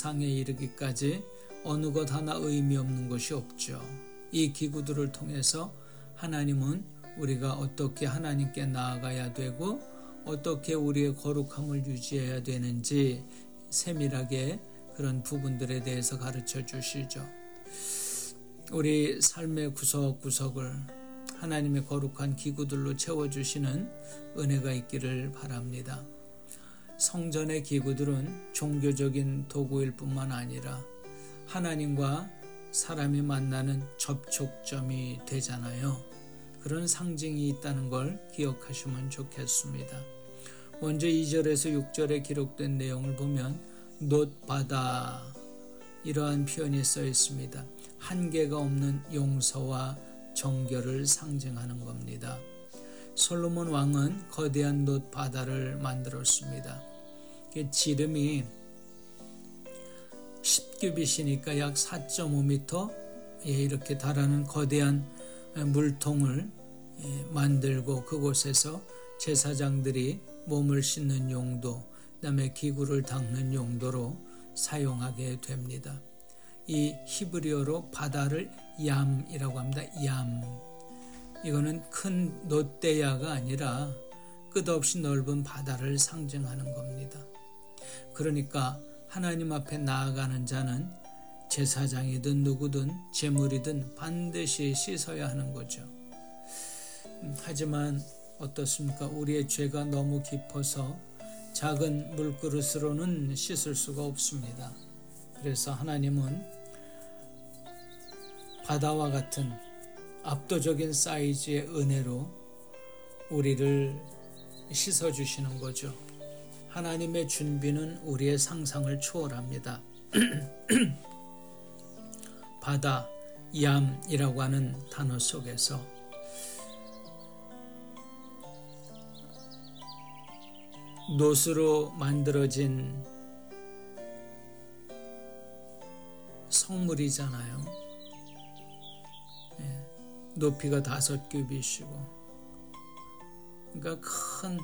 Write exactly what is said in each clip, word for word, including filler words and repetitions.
상에 이르기까지 어느 것 하나 의미 없는 것이 없죠. 이 기구들을 통해서 하나님은 우리가 어떻게 하나님께 나아가야 되고 어떻게 우리의 거룩함을 유지해야 되는지 세밀하게 그런 부분들에 대해서 가르쳐 주시죠. 우리 삶의 구석구석을 하나님의 거룩한 기구들로 채워주시는 은혜가 있기를 바랍니다. 성전의 기구들은 종교적인 도구일 뿐만 아니라 하나님과 사람이 만나는 접촉점이 되잖아요. 그런 상징이 있다는 걸 기억하시면 좋겠습니다. 먼저 이 절에서 육 절에 기록된 내용을 보면 놋바다 이러한 표현이 써 있습니다. 한계가 없는 용서와 정결을 상징하는 겁니다. 솔로몬 왕은 거대한 놋바다를 만들었습니다. 지름이 십 규빗이니까 약 사 점 오 미터 이렇게 달하는 거대한 물통을 만들고 그곳에서 제사장들이 몸을 씻는 용도, 그다음에 기구를 닦는 용도로 사용하게 됩니다. 이 히브리어로 바다를 얌이라고 합니다. 얌. 이거는 큰 놋대야가 아니라 끝없이 넓은 바다를 상징하는 겁니다. 그러니까 하나님 앞에 나아가는 자는 제사장이든 누구든 제물이든 반드시 씻어야 하는 거죠. 하지만 어떻습니까? 우리의 죄가 너무 깊어서 작은 물그릇으로는 씻을 수가 없습니다. 그래서 하나님은 바다와 같은 압도적인 사이즈의 은혜로 우리를 씻어주시는 거죠. 하나님의 준비는 우리의 상상을 초월합니다. 바다, 얌이라고 하는 단어 속에서 놋으로 만들어진 성물이잖아요. 예, 높이가 다섯 규빗이고, 그러니까 큰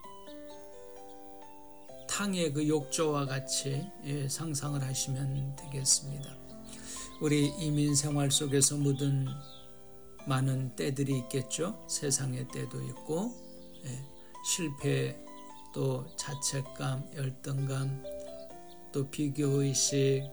탕의 그 욕조와 같이 예, 상상을 하시면 되겠습니다. 우리 이민 생활 속에서 묻은 많은 때들이 있겠죠. 세상의 때도 있고, 예, 실패, 또 자책감, 열등감, 또 비교의식,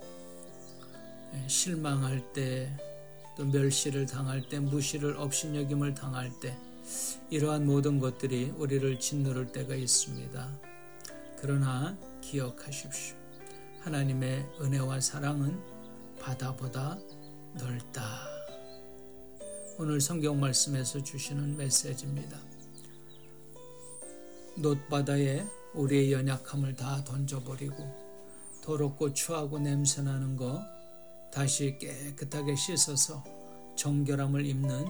실망할 때, 또 멸시를 당할 때, 무시를 업신여김을 당할 때, 이러한 모든 것들이 우리를 짓누를 때가 있습니다. 그러나 기억하십시오. 하나님의 은혜와 사랑은 바다보다 넓다. 오늘 성경 말씀에서 주시는 메시지입니다. 놋바다에 우리의 연약함을 다 던져버리고 더럽고 추하고 냄새나는 거 다시 깨끗하게 씻어서 정결함을 입는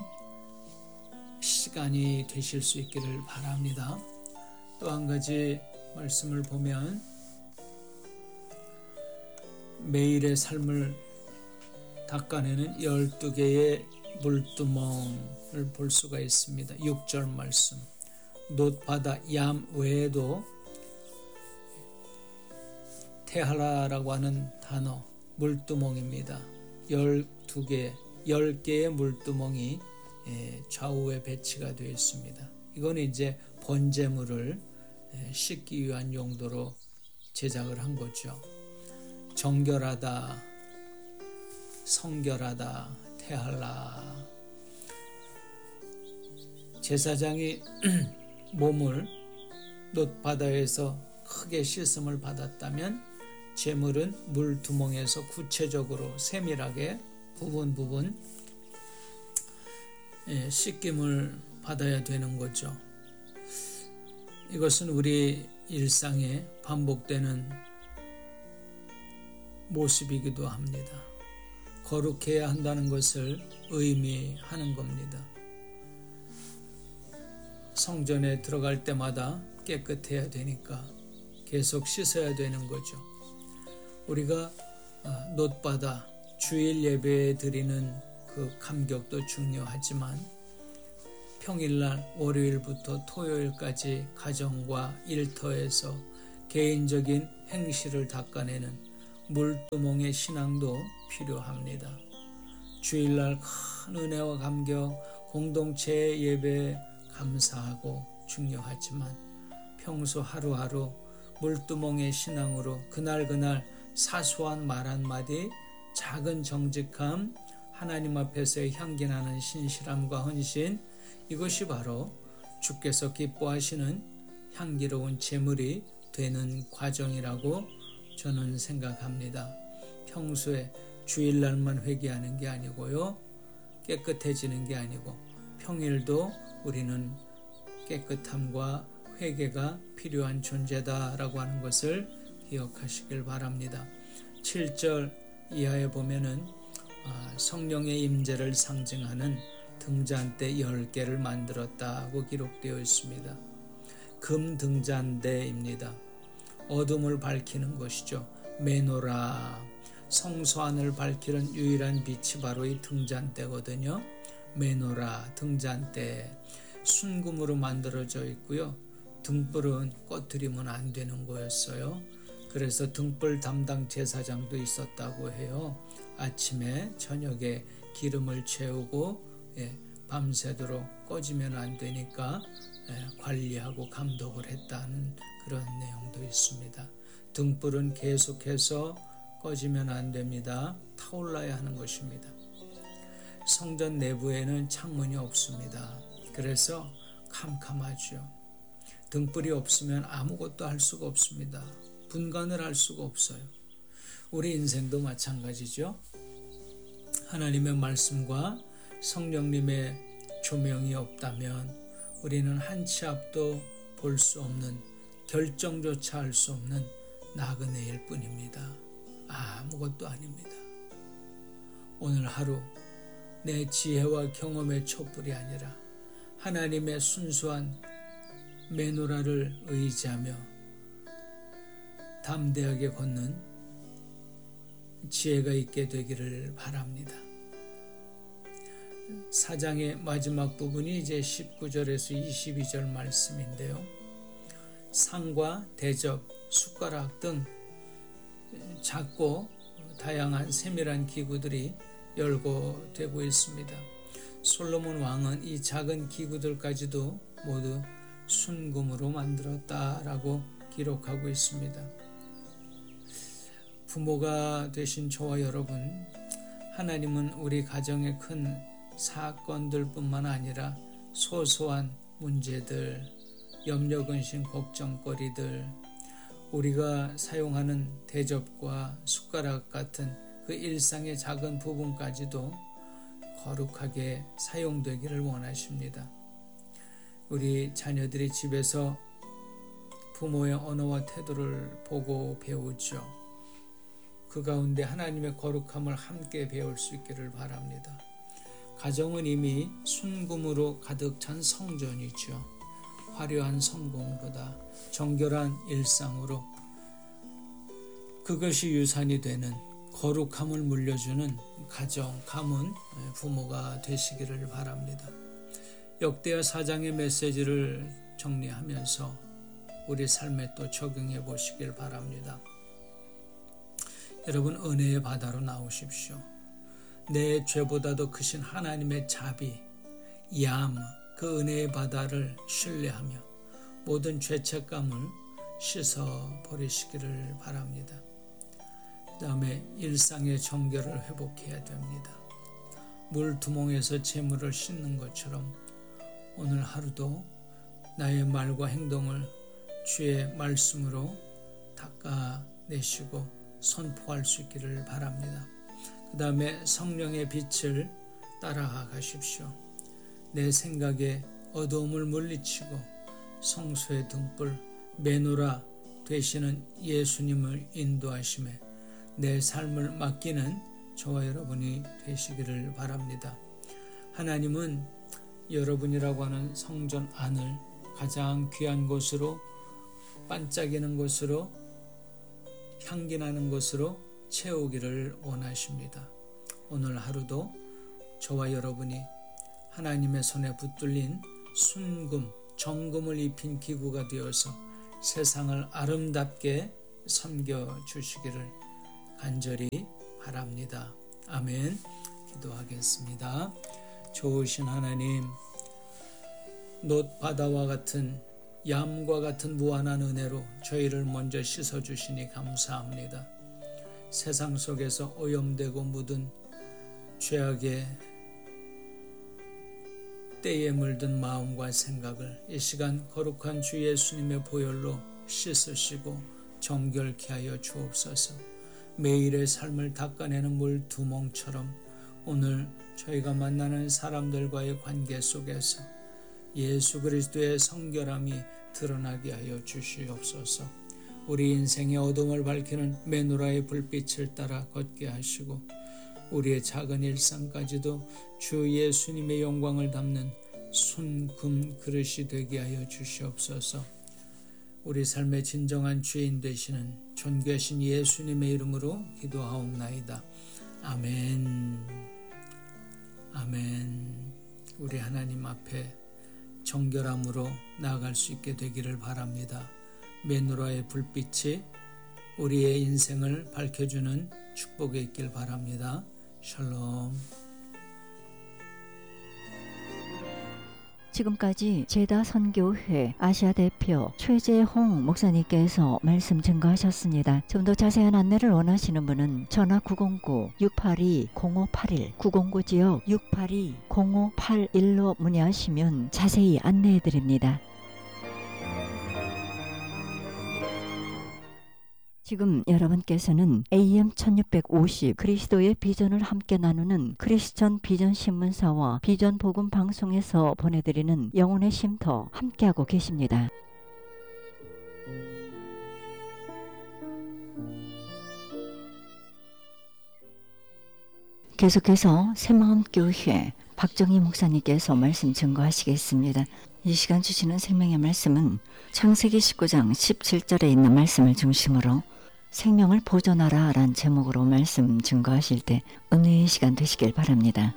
시간이 되실 수 있기를 바랍니다. 또 한 가지 말씀을 보면 매일의 삶을 닦아내는 열두 개의 물두멍을 볼 수가 있습니다. 육 절 말씀. 놋바다 얌 외에도 테하라라고 하는 단어 물두멍입니다. 열두 개, 열 개의 물두멍이 좌우에 배치가 되어 있습니다. 이건 이제 번제물을 씻기 위한 용도로 제작을 한 거죠. 정결하다, 성결하다, 테할라. 제사장이 몸을 놋바다에서 크게 씻음을 받았다면 제물은 물두멍에서 구체적으로 세밀하게 부분 부분 씻김을 받아야 되는 거죠. 이것은 우리 일상에 반복되는 모습이기도 합니다. 거룩해야 한다는 것을 의미하는 겁니다. 성전에 들어갈 때마다 깨끗해야 되니까 계속 씻어야 되는 거죠. 우리가 놋바다 주일 예배에 드리는 그 감격도 중요하지만 평일날 월요일부터 토요일까지 가정과 일터에서 개인적인 행실을 닦아내는 물두멍의 신앙도 필요합니다. 주일날 큰 은혜와 감격, 공동체의 예배에 감사하고 중요하지만 평소 하루하루 물두멍의 신앙으로 그날그날 사소한 말 한마디, 작은 정직함, 하나님 앞에서의 향기나는 신실함과 헌신, 이것이 바로 주께서 기뻐하시는 향기로운 제물이 되는 과정이라고 저는 생각합니다. 평소에 주일날만 회개하는 게 아니고요, 깨끗해지는 게 아니고 평일도 우리는 깨끗함과 회개가 필요한 존재다라고 하는 것을 기억하시길 바랍니다. 칠 절 이하에 보면은 성령의 임재를 상징하는 등잔대 열 개를 만들었다고 기록되어 있습니다. 금 등잔대입니다. 어둠을 밝히는 것이죠. 메노라, 성소 안을 밝히는 유일한 빛이 바로 이 등잔대거든요. 메노라, 등잔대, 순금으로 만들어져 있고요. 등불은 꺼트리면 안 되는 거였어요. 그래서 등불 담당 제사장도 있었다고 해요. 아침에 저녁에 기름을 채우고 예, 밤새도록 꺼지면 안 되니까 예, 관리하고 감독을 했다는 그런 내용도 있습니다. 등불은 계속해서 꺼지면 안 됩니다. 타올라야 하는 것입니다. 성전 내부에는 창문이 없습니다. 그래서 캄캄하죠. 등불이 없으면 아무것도 할 수가 없습니다. 분간을 할 수가 없어요. 우리 인생도 마찬가지죠. 하나님의 말씀과 성령님의 조명이 없다면 우리는 한 치 앞도 볼 수 없는, 결정조차 할 수 없는 나그네일 뿐입니다. 아무것도 아닙니다. 오늘 하루 내 지혜와 경험의 촛불이 아니라 하나님의 순수한 메노라를 의지하며 담대하게 걷는 지혜가 있게 되기를 바랍니다. 사장의 마지막 부분이 이제 십구 절에서 이십이 절 말씀인데요. 상과 대접, 숟가락 등 작고 다양한 세밀한 기구들이 열거되고 있습니다. 솔로몬 왕은 이 작은 기구들까지도 모두 순금으로 만들었다라고 기록하고 있습니다. 부모가 되신 저와 여러분, 하나님은 우리 가정의 큰 사건들뿐만 아니라 소소한 문제들, 염려, 근심, 걱정거리들, 우리가 사용하는 대접과 숟가락 같은 그 일상의 작은 부분까지도 거룩하게 사용되기를 원하십니다. 우리 자녀들이 집에서 부모의 언어와 태도를 보고 배우죠. 그 가운데 하나님의 거룩함을 함께 배울 수 있기를 바랍니다. 가정은 이미 순금으로 가득 찬 성전이죠. 화려한 성공보다 정결한 일상으로 그것이 유산이 되는 거룩함을 물려주는 가정, 가문, 부모가 되시기를 바랍니다. 역대하 사 장의 메시지를 정리하면서 우리 삶에 또 적용해 보시길 바랍니다. 여러분, 은혜의 바다로 나오십시오. 내 죄보다도 크신 하나님의 자비, 얌, 그 은혜의 바다를 신뢰하며 모든 죄책감을 씻어 버리시기를 바랍니다. 그 다음에 일상의 정결을 회복해야 됩니다. 물두멍에서 재물을 씻는 것처럼 오늘 하루도 나의 말과 행동을 주의 말씀으로 닦아내시고 선포할 수 있기를 바랍니다. 그 다음에 성령의 빛을 따라가십시오. 내 생각에 어두움을 물리치고 성소의 등불, 메노라 되시는 예수님을 인도하심에 내 삶을 맡기는 저와 여러분이 되시기를 바랍니다. 하나님은 여러분이라고 하는 성전 안을 가장 귀한 곳으로, 반짝이는 곳으로, 향기 나는 곳으로 채우기를 원하십니다. 오늘 하루도 저와 여러분이 하나님의 손에 붙들린 순금, 정금을 입힌 기구가 되어서 세상을 아름답게 섬겨 주시기를 간절히 바랍니다. 아멘. 기도하겠습니다. 좋으신 하나님, 놋 바다와 같은 얌과 같은 무한한 은혜로 저희를 먼저 씻어주시니 감사합니다. 세상 속에서 오염되고 묻은 죄악의 때에 물든 마음과 생각을 이 시간 거룩한 주 예수님의 보혈로 씻으시고 정결케 하여 주옵소서. 매일의 삶을 닦아내는 물두멍처럼 오늘 저희가 만나는 사람들과의 관계 속에서 예수 그리스도의 성결함이 드러나게 하여 주시옵소서. 우리 인생의 어둠을 밝히는 메노라의 불빛을 따라 걷게 하시고 우리의 작은 일상까지도 주 예수님의 영광을 담는 순금 그릇이 되게 하여 주시옵소서. 우리 삶의 진정한 주인 되시는 존귀하신 예수님의 이름으로 기도하옵나이다. 아멘. 아멘. 우리 하나님 앞에 정결함으로 나아갈 수 있게 되기를 바랍니다. 메노라의 불빛이 우리의 인생을 밝혀주는 축복이 있길 바랍니다. 샬롬. 지금까지 제다선교회 아시아 대표 최재홍 목사님께서 말씀 증거하셨습니다. 좀 더 자세한 안내를 원하시는 분은 전화 구공구 육팔이 공오팔일 구공구 지역 육팔이 공오팔일로 문의하시면 자세히 안내해 드립니다. 지금 여러분께서는 에이엠 천육백오십 그리스도의 비전을 함께 나누는 크리스천 비전 신문사와 비전 복음 방송에서 보내드리는 영혼의 쉼터 함께하고 계십니다. 계속해서 새마음교회 박정희 목사님께서 말씀 증거하시겠습니다. 이 시간 주시는 생명의 말씀은 창세기 십구 장 십칠 절에 있는 말씀을 중심으로 생명을 보존하라 라는 제목으로 말씀 증거하실 때 은혜의 시간 되시길 바랍니다.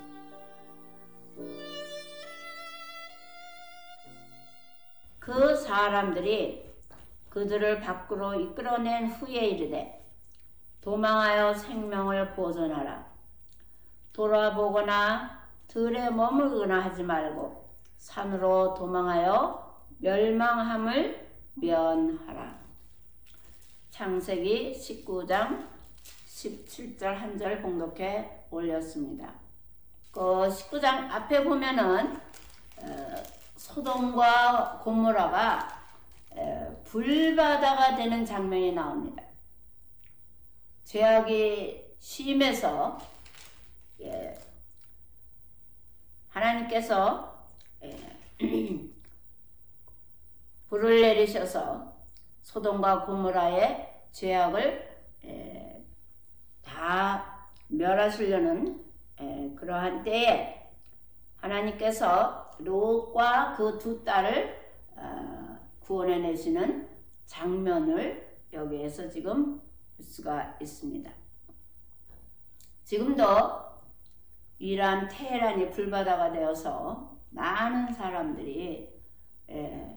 그 사람들이 그들을 밖으로 이끌어낸 후에 이르되 도망하여 생명을 보존하라. 돌아보거나 들에 머물거나 하지 말고 산으로 도망하여 멸망함을 면하라. 창세기 십구 장 십칠 절 한 절 봉독해 올렸습니다. 그 십구 장 앞에 보면은 어, 소돔과 고모라가 에, 불바다가 되는 장면이 나옵니다. 죄악이 심해서 예, 하나님께서 예, 불을 내리셔서 소돔과 고모라의 죄악을 에, 다 멸하시려는 에, 그러한 때에 하나님께서 롯과 그 두 딸을 어, 구원해내시는 장면을 여기에서 지금 볼 수가 있습니다. 지금도 이란 테헤란이 불바다가 되어서 많은 사람들이 에,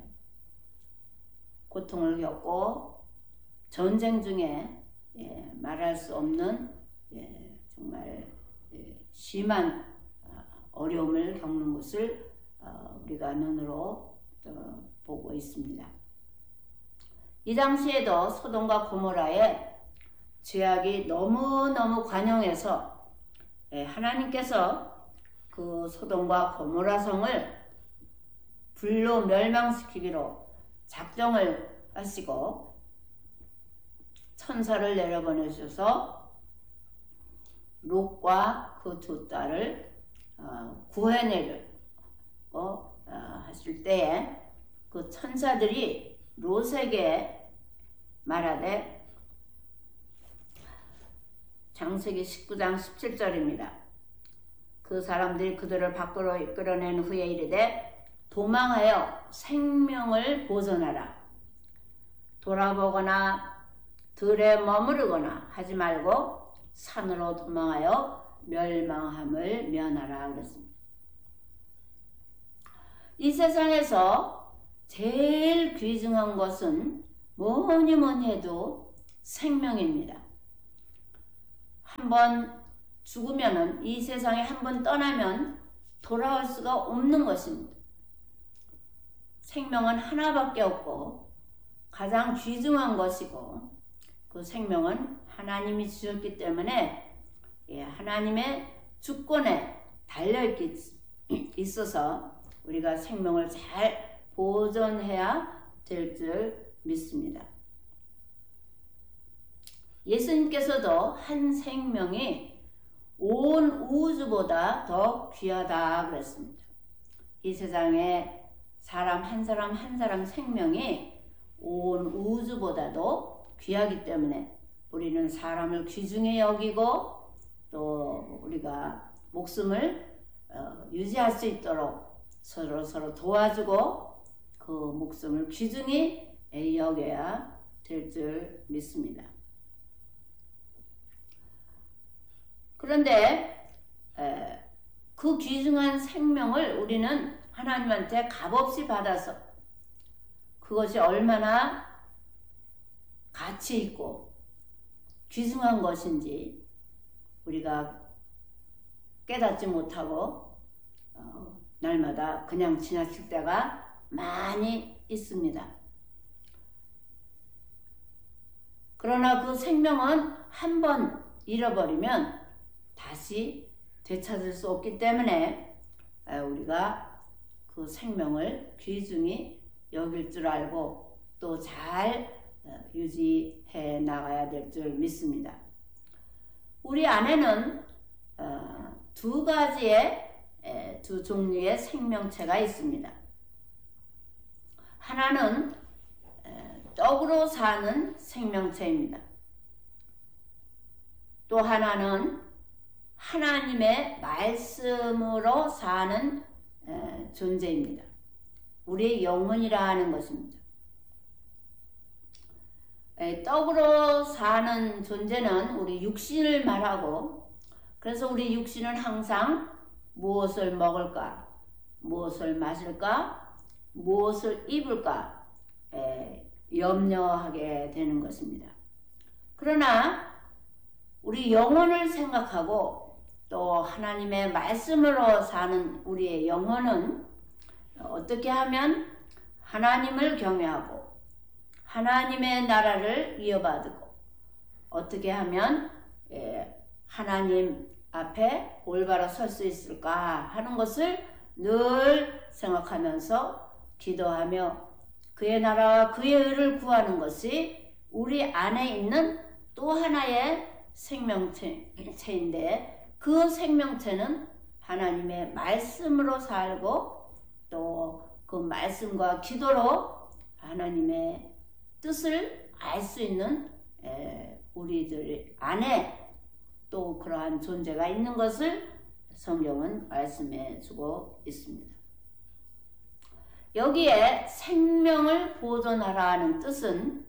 고통을 겪고 전쟁 중에 예, 말할 수 없는 예, 정말 예, 심한 어려움을 겪는 것을 어, 우리가 눈으로 어, 보고 있습니다. 이 당시에도 소돔과 고모라의 죄악이 너무너무 관영해서 예, 하나님께서 그 소돔과 고모라 성을 불로 멸망시키기로 작정을 하시고 천사를 내려보내셔서 롯과 그 두 딸을 어, 구해내려고 어, 하실 때에 그 천사들이 롯에게 말하되 창세기 십구 장 십칠 절입니다. 그 사람들이 그들을 밖으로 이끌어낸 후에 이르되 도망하여 생명을 보존하라. 돌아보거나 들에 머무르거나 하지 말고 산으로 도망하여 멸망함을 면하라 그랬습니다. 이 세상에서 제일 귀중한 것은 뭐니 뭐니 해도 생명입니다. 한번 죽으면은, 이 세상에 한번 떠나면 돌아올 수가 없는 것입니다. 생명은 하나밖에 없고 가장 귀중한 것이고, 그 생명은 하나님이 주셨기 때문에 하나님의 주권에 달려있어서 우리가 생명을 잘 보존해야 될 줄 믿습니다. 예수님께서도 한 생명이 온 우주보다 더 귀하다 그랬습니다. 이 세상에 사람 한 사람 한 사람 생명이 온 우주보다도 귀하기 때문에 우리는 사람을 귀중히 여기고, 또 우리가 목숨을 어, 유지할 수 있도록 서로 서로 도와주고 그 목숨을 귀중히 여겨야 될 줄 믿습니다. 그런데 에, 그 귀중한 생명을 우리는 하나님한테 값없이 받아서 그것이 얼마나 가치 있고 귀중한 것인지 우리가 깨닫지 못하고 어, 날마다 그냥 지나칠 때가 많이 있습니다. 그러나 그 생명은 한번 잃어버리면 다시 되찾을 수 없기 때문에 우리가 그 생명을 귀중히 여길 줄 알고 또 잘 유지해 나가야 될 줄 믿습니다. 우리 안에는 두 가지의 두 종류의 생명체가 있습니다. 하나는 떡으로 사는 생명체입니다. 또 하나는 하나님의 말씀으로 사는 존재입니다. 우리의 영혼이라 하는 것입니다. 떡으로 사는 존재는 우리 육신을 말하고, 그래서 우리 육신은 항상 무엇을 먹을까, 무엇을 마실까, 무엇을 입을까 염려하게 되는 것입니다. 그러나 우리 영혼을 생각하고 또 하나님의 말씀으로 사는 우리의 영혼은 어떻게 하면 하나님을 경외하고 하나님의 나라를 이어받고 어떻게 하면 하나님 앞에 올바로 설 수 있을까 하는 것을 늘 생각하면서 기도하며 그의 나라와 그의 의를 구하는 것이 우리 안에 있는 또 하나의 생명체인데, 그 생명체는 하나님의 말씀으로 살고 또 그 말씀과 기도로 하나님의 뜻을 알 수 있는 우리들 안에 또 그러한 존재가 있는 것을 성경은 말씀해 주고 있습니다. 여기에 생명을 보존하라는 뜻은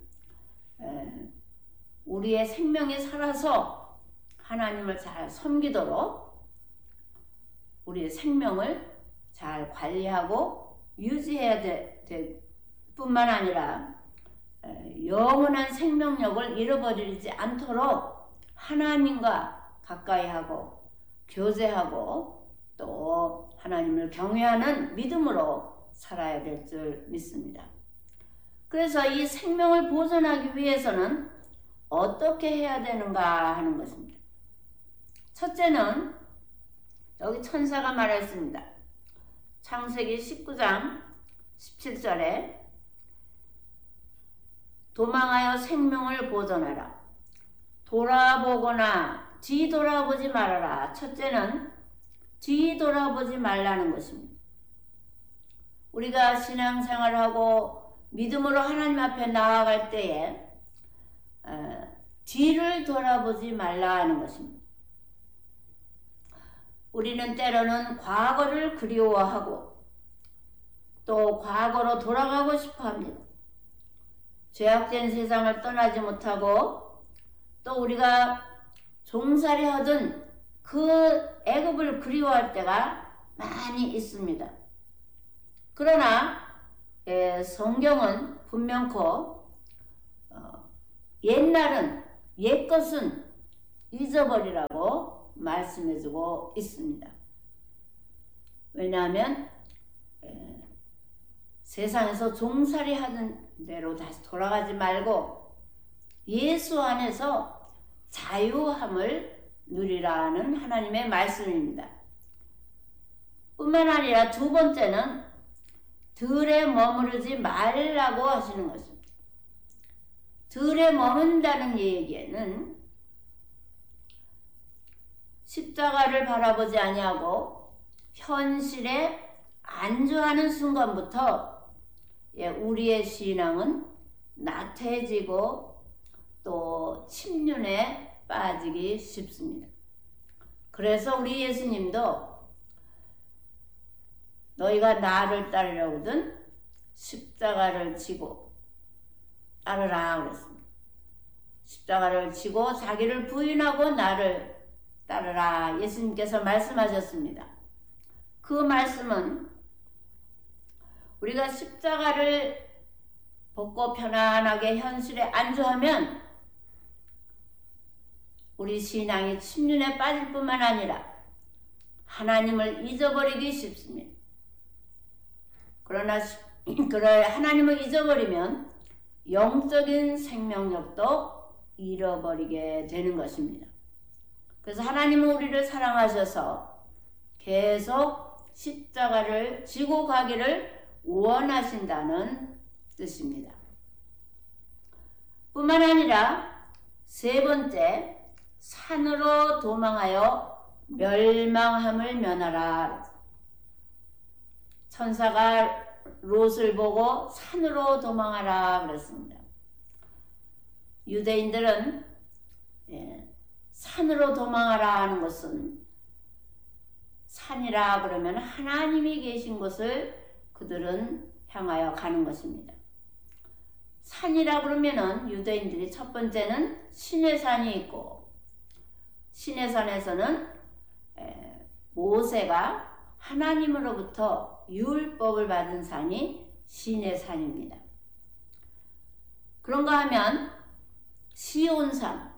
우리의 생명이 살아서 하나님을 잘 섬기도록 우리의 생명을 잘 관리하고 유지해야 될, 될 뿐만 아니라 영원한 생명력을 잃어버리지 않도록 하나님과 가까이 하고 교제하고 또 하나님을 경외하는 믿음으로 살아야 될 줄 믿습니다. 그래서 이 생명을 보존하기 위해서는 어떻게 해야 되는가 하는 것입니다. 첫째는 여기 천사가 말했습니다. 창세기 십구 장 십칠 절에 도망하여 생명을 보존하라. 돌아보거나 뒤돌아보지 말아라. 첫째는 뒤돌아보지 말라는 것입니다. 우리가 신앙생활하고 믿음으로 하나님 앞에 나아갈 때에 어, 뒤를 돌아보지 말라 하는 것입니다. 우리는 때로는 과거를 그리워하고 또 과거로 돌아가고 싶어 합니다. 죄악된 세상을 떠나지 못하고 또 우리가 종살이 하던 그 애굽을 그리워할 때가 많이 있습니다. 그러나 예, 성경은 분명코 어, 옛날은 옛것은 잊어버리라고 말씀해주고 있습니다. 왜냐하면 에, 세상에서 종살이 하던 대로 다시 돌아가지 말고 예수 안에서 자유함을 누리라는 하나님의 말씀입니다. 뿐만 아니라 두 번째는 들에 머무르지 말라고 하시는 것입니다. 들에 머문다는 얘기에는 십자가를 바라보지 아니하고 현실에 안주하는 순간부터 우리의 신앙은 나태해지고 또 침륜에 빠지기 쉽습니다. 그래서 우리 예수님도 너희가 나를 따르려거든 십자가를 지고 따르라 그랬습니다. 십자가를 지고 자기를 부인하고 나를 따르라 예수님께서 말씀하셨습니다. 그 말씀은 우리가 십자가를 벗고 편안하게 현실에 안주하면 우리 신앙이 침륜에 빠질 뿐만 아니라 하나님을 잊어버리기 쉽습니다. 그러나 그럴 하나님을 잊어버리면 영적인 생명력도 잃어버리게 되는 것입니다. 그래서 하나님은 우리를 사랑하셔서 계속 십자가를 지고 가기를 원하신다는 뜻입니다. 뿐만 아니라 세 번째, 산으로 도망하여 멸망함을 면하라. 천사가 롯을 보고 산으로 도망하라 그랬습니다. 유대인들은 예, 산으로 도망하라 하는 것은 산이라 그러면 하나님이 계신 곳을 그들은 향하여 가는 것입니다. 산이라 그러면은 유대인들이 첫 번째는 신의 산이 있고 신의 산에서는 에, 모세가 하나님으로부터 율법을 받은 산이 신의 산입니다. 그런가 하면 시온산,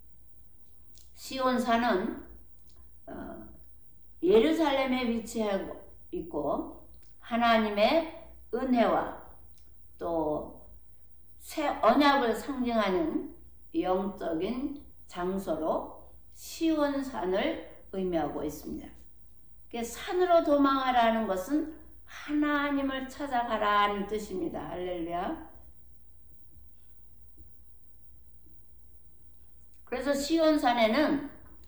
시온산은 어, 예루살렘에 위치하고 있고 하나님의 은혜와 또 새 언약을 상징하는 영적인 장소로 시온산을 의미하고 있습니다. 산으로 도망하라는 것은 하나님을 찾아가라는 뜻입니다. 할렐루야. 그래서 시온산에는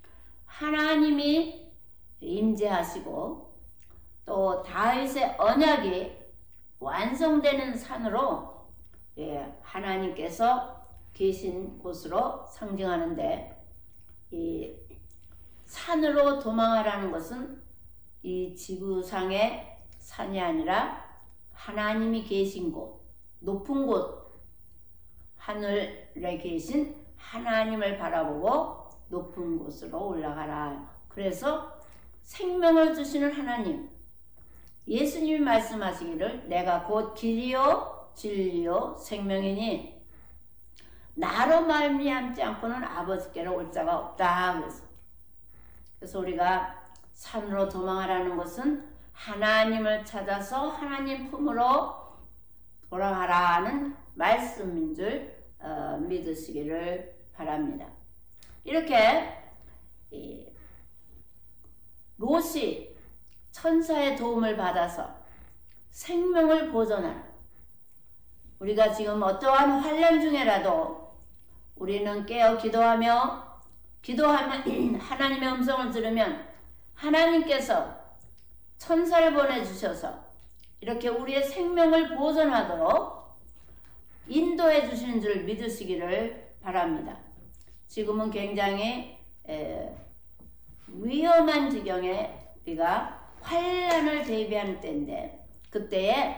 하나님이 임재하시고 또 다윗의 언약이 완성되는 산으로 예, 하나님께서 계신 곳으로 상징하는데 이 산으로 도망하라는 것은 이 지구상의 산이 아니라 하나님이 계신 곳, 높은 곳, 하늘에 계신 하나님을 바라보고 높은 곳으로 올라가라. 그래서 생명을 주시는 하나님, 예수님이 말씀하시기를 내가 곧 길이요 진리요 생명이니 나로 말미암지 않고는 아버지께로 올 자가 없다. 그래서, 그래서 우리가 산으로 도망하라는 것은 하나님을 찾아서 하나님 품으로 돌아가라는 말씀인 줄 어, 믿으시기를 바랍니다. 이렇게 이, 롯이 천사의 도움을 받아서 생명을 보존하는 우리가 지금 어떠한 환난 중에라도 우리는 깨어 기도하며 기도하면 하나님의 음성을 들으면 하나님께서 천사를 보내주셔서 이렇게 우리의 생명을 보존하도록 인도해 주시는 줄 믿으시기를 바랍니다. 지금은 굉장히 에, 위험한 지경에 우리가 환난을 대비하는 때인데 그때에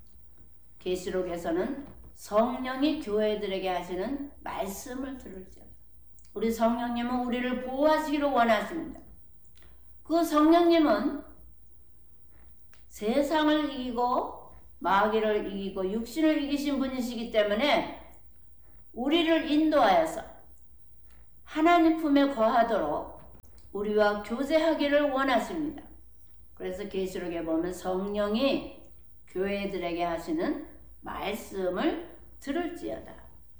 계시록에서는 성령이 교회들에게 하시는 말씀을 들을지어다. 우리 성령님은 우리를 보호하시기를 원하십니다. 그 성령님은 세상을 이기고 마귀를 이기고 육신을 이기신 분이시기 때문에 우리를 인도하여서 하나님 품에 거하도록 우리와 교제하기를 원하십니다. 그래서 계시록에 보면 성령이 교회들에게 하시는 말씀을 들을지어다.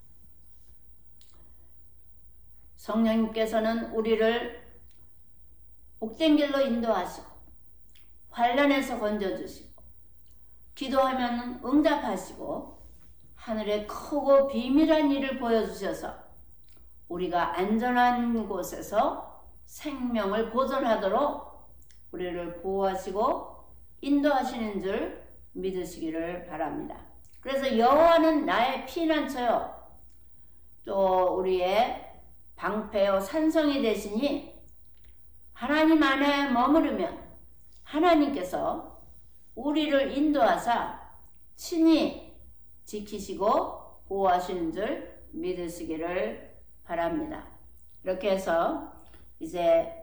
성령님께서는 우리를 복된 길로 인도하시고 환난에서 건져주시고 기도하면 응답하시고 하늘의 크고 비밀한 일을 보여주셔서 우리가 안전한 곳에서 생명을 보존하도록 우리를 보호하시고 인도하시는 줄 믿으시기를 바랍니다. 그래서 여호와는 나의 피난처요 또 우리의 방패요 산성이 되시니 하나님 안에 머무르면 하나님께서 우리를 인도하사 친히 지키시고 보호하시는 줄 믿으시기를 바랍니다. 이렇게 해서 이제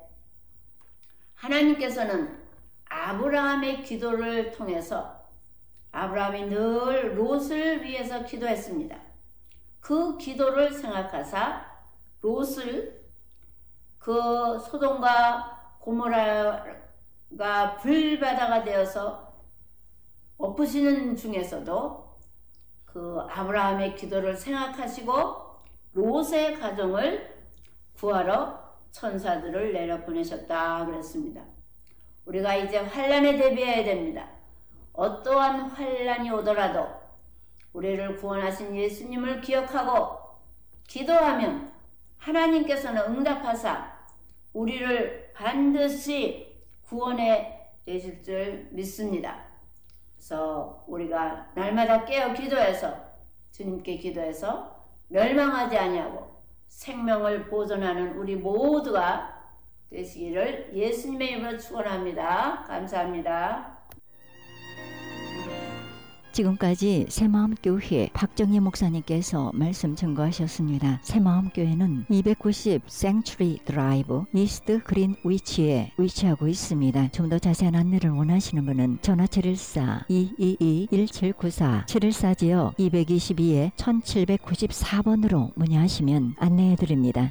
하나님께서는 아브라함의 기도를 통해서 아브라함이 늘 롯을 위해서 기도했습니다. 그 기도를 생각하사 롯을 그 소돔과 고모라가 불바다가 되어서 엎으시는 중에서도 그 아브라함의 기도를 생각하시고 롯의 가정을 구하러 천사들을 내려 보내셨다 그랬습니다. 우리가 이제 환난에 대비해야 됩니다. 어떠한 환난이 오더라도 우리를 구원하신 예수님을 기억하고 기도하면 하나님께서는 응답하사 우리를 반드시 구원해 내실 줄 믿습니다. 그래서 우리가 날마다 깨어 기도해서 주님께 기도해서 멸망하지 아니하고 생명을 보존하는 우리 모두가 되시기를 예수님의 이름으로 축원합니다. 감사합니다. 지금까지 새마음교회 박정희 목사님께서 말씀 증거하셨습니다. 새마음교회는 이백구십 생츄리 드라이브 이스트 그린 위치에 위치하고 있습니다. 좀 더 자세한 안내를 원하시는 분은 전화 칠일사 이이이 일칠구사 칠일사지역 이백이십이에 천칠백구십사 번으로 문의하시면 안내해드립니다.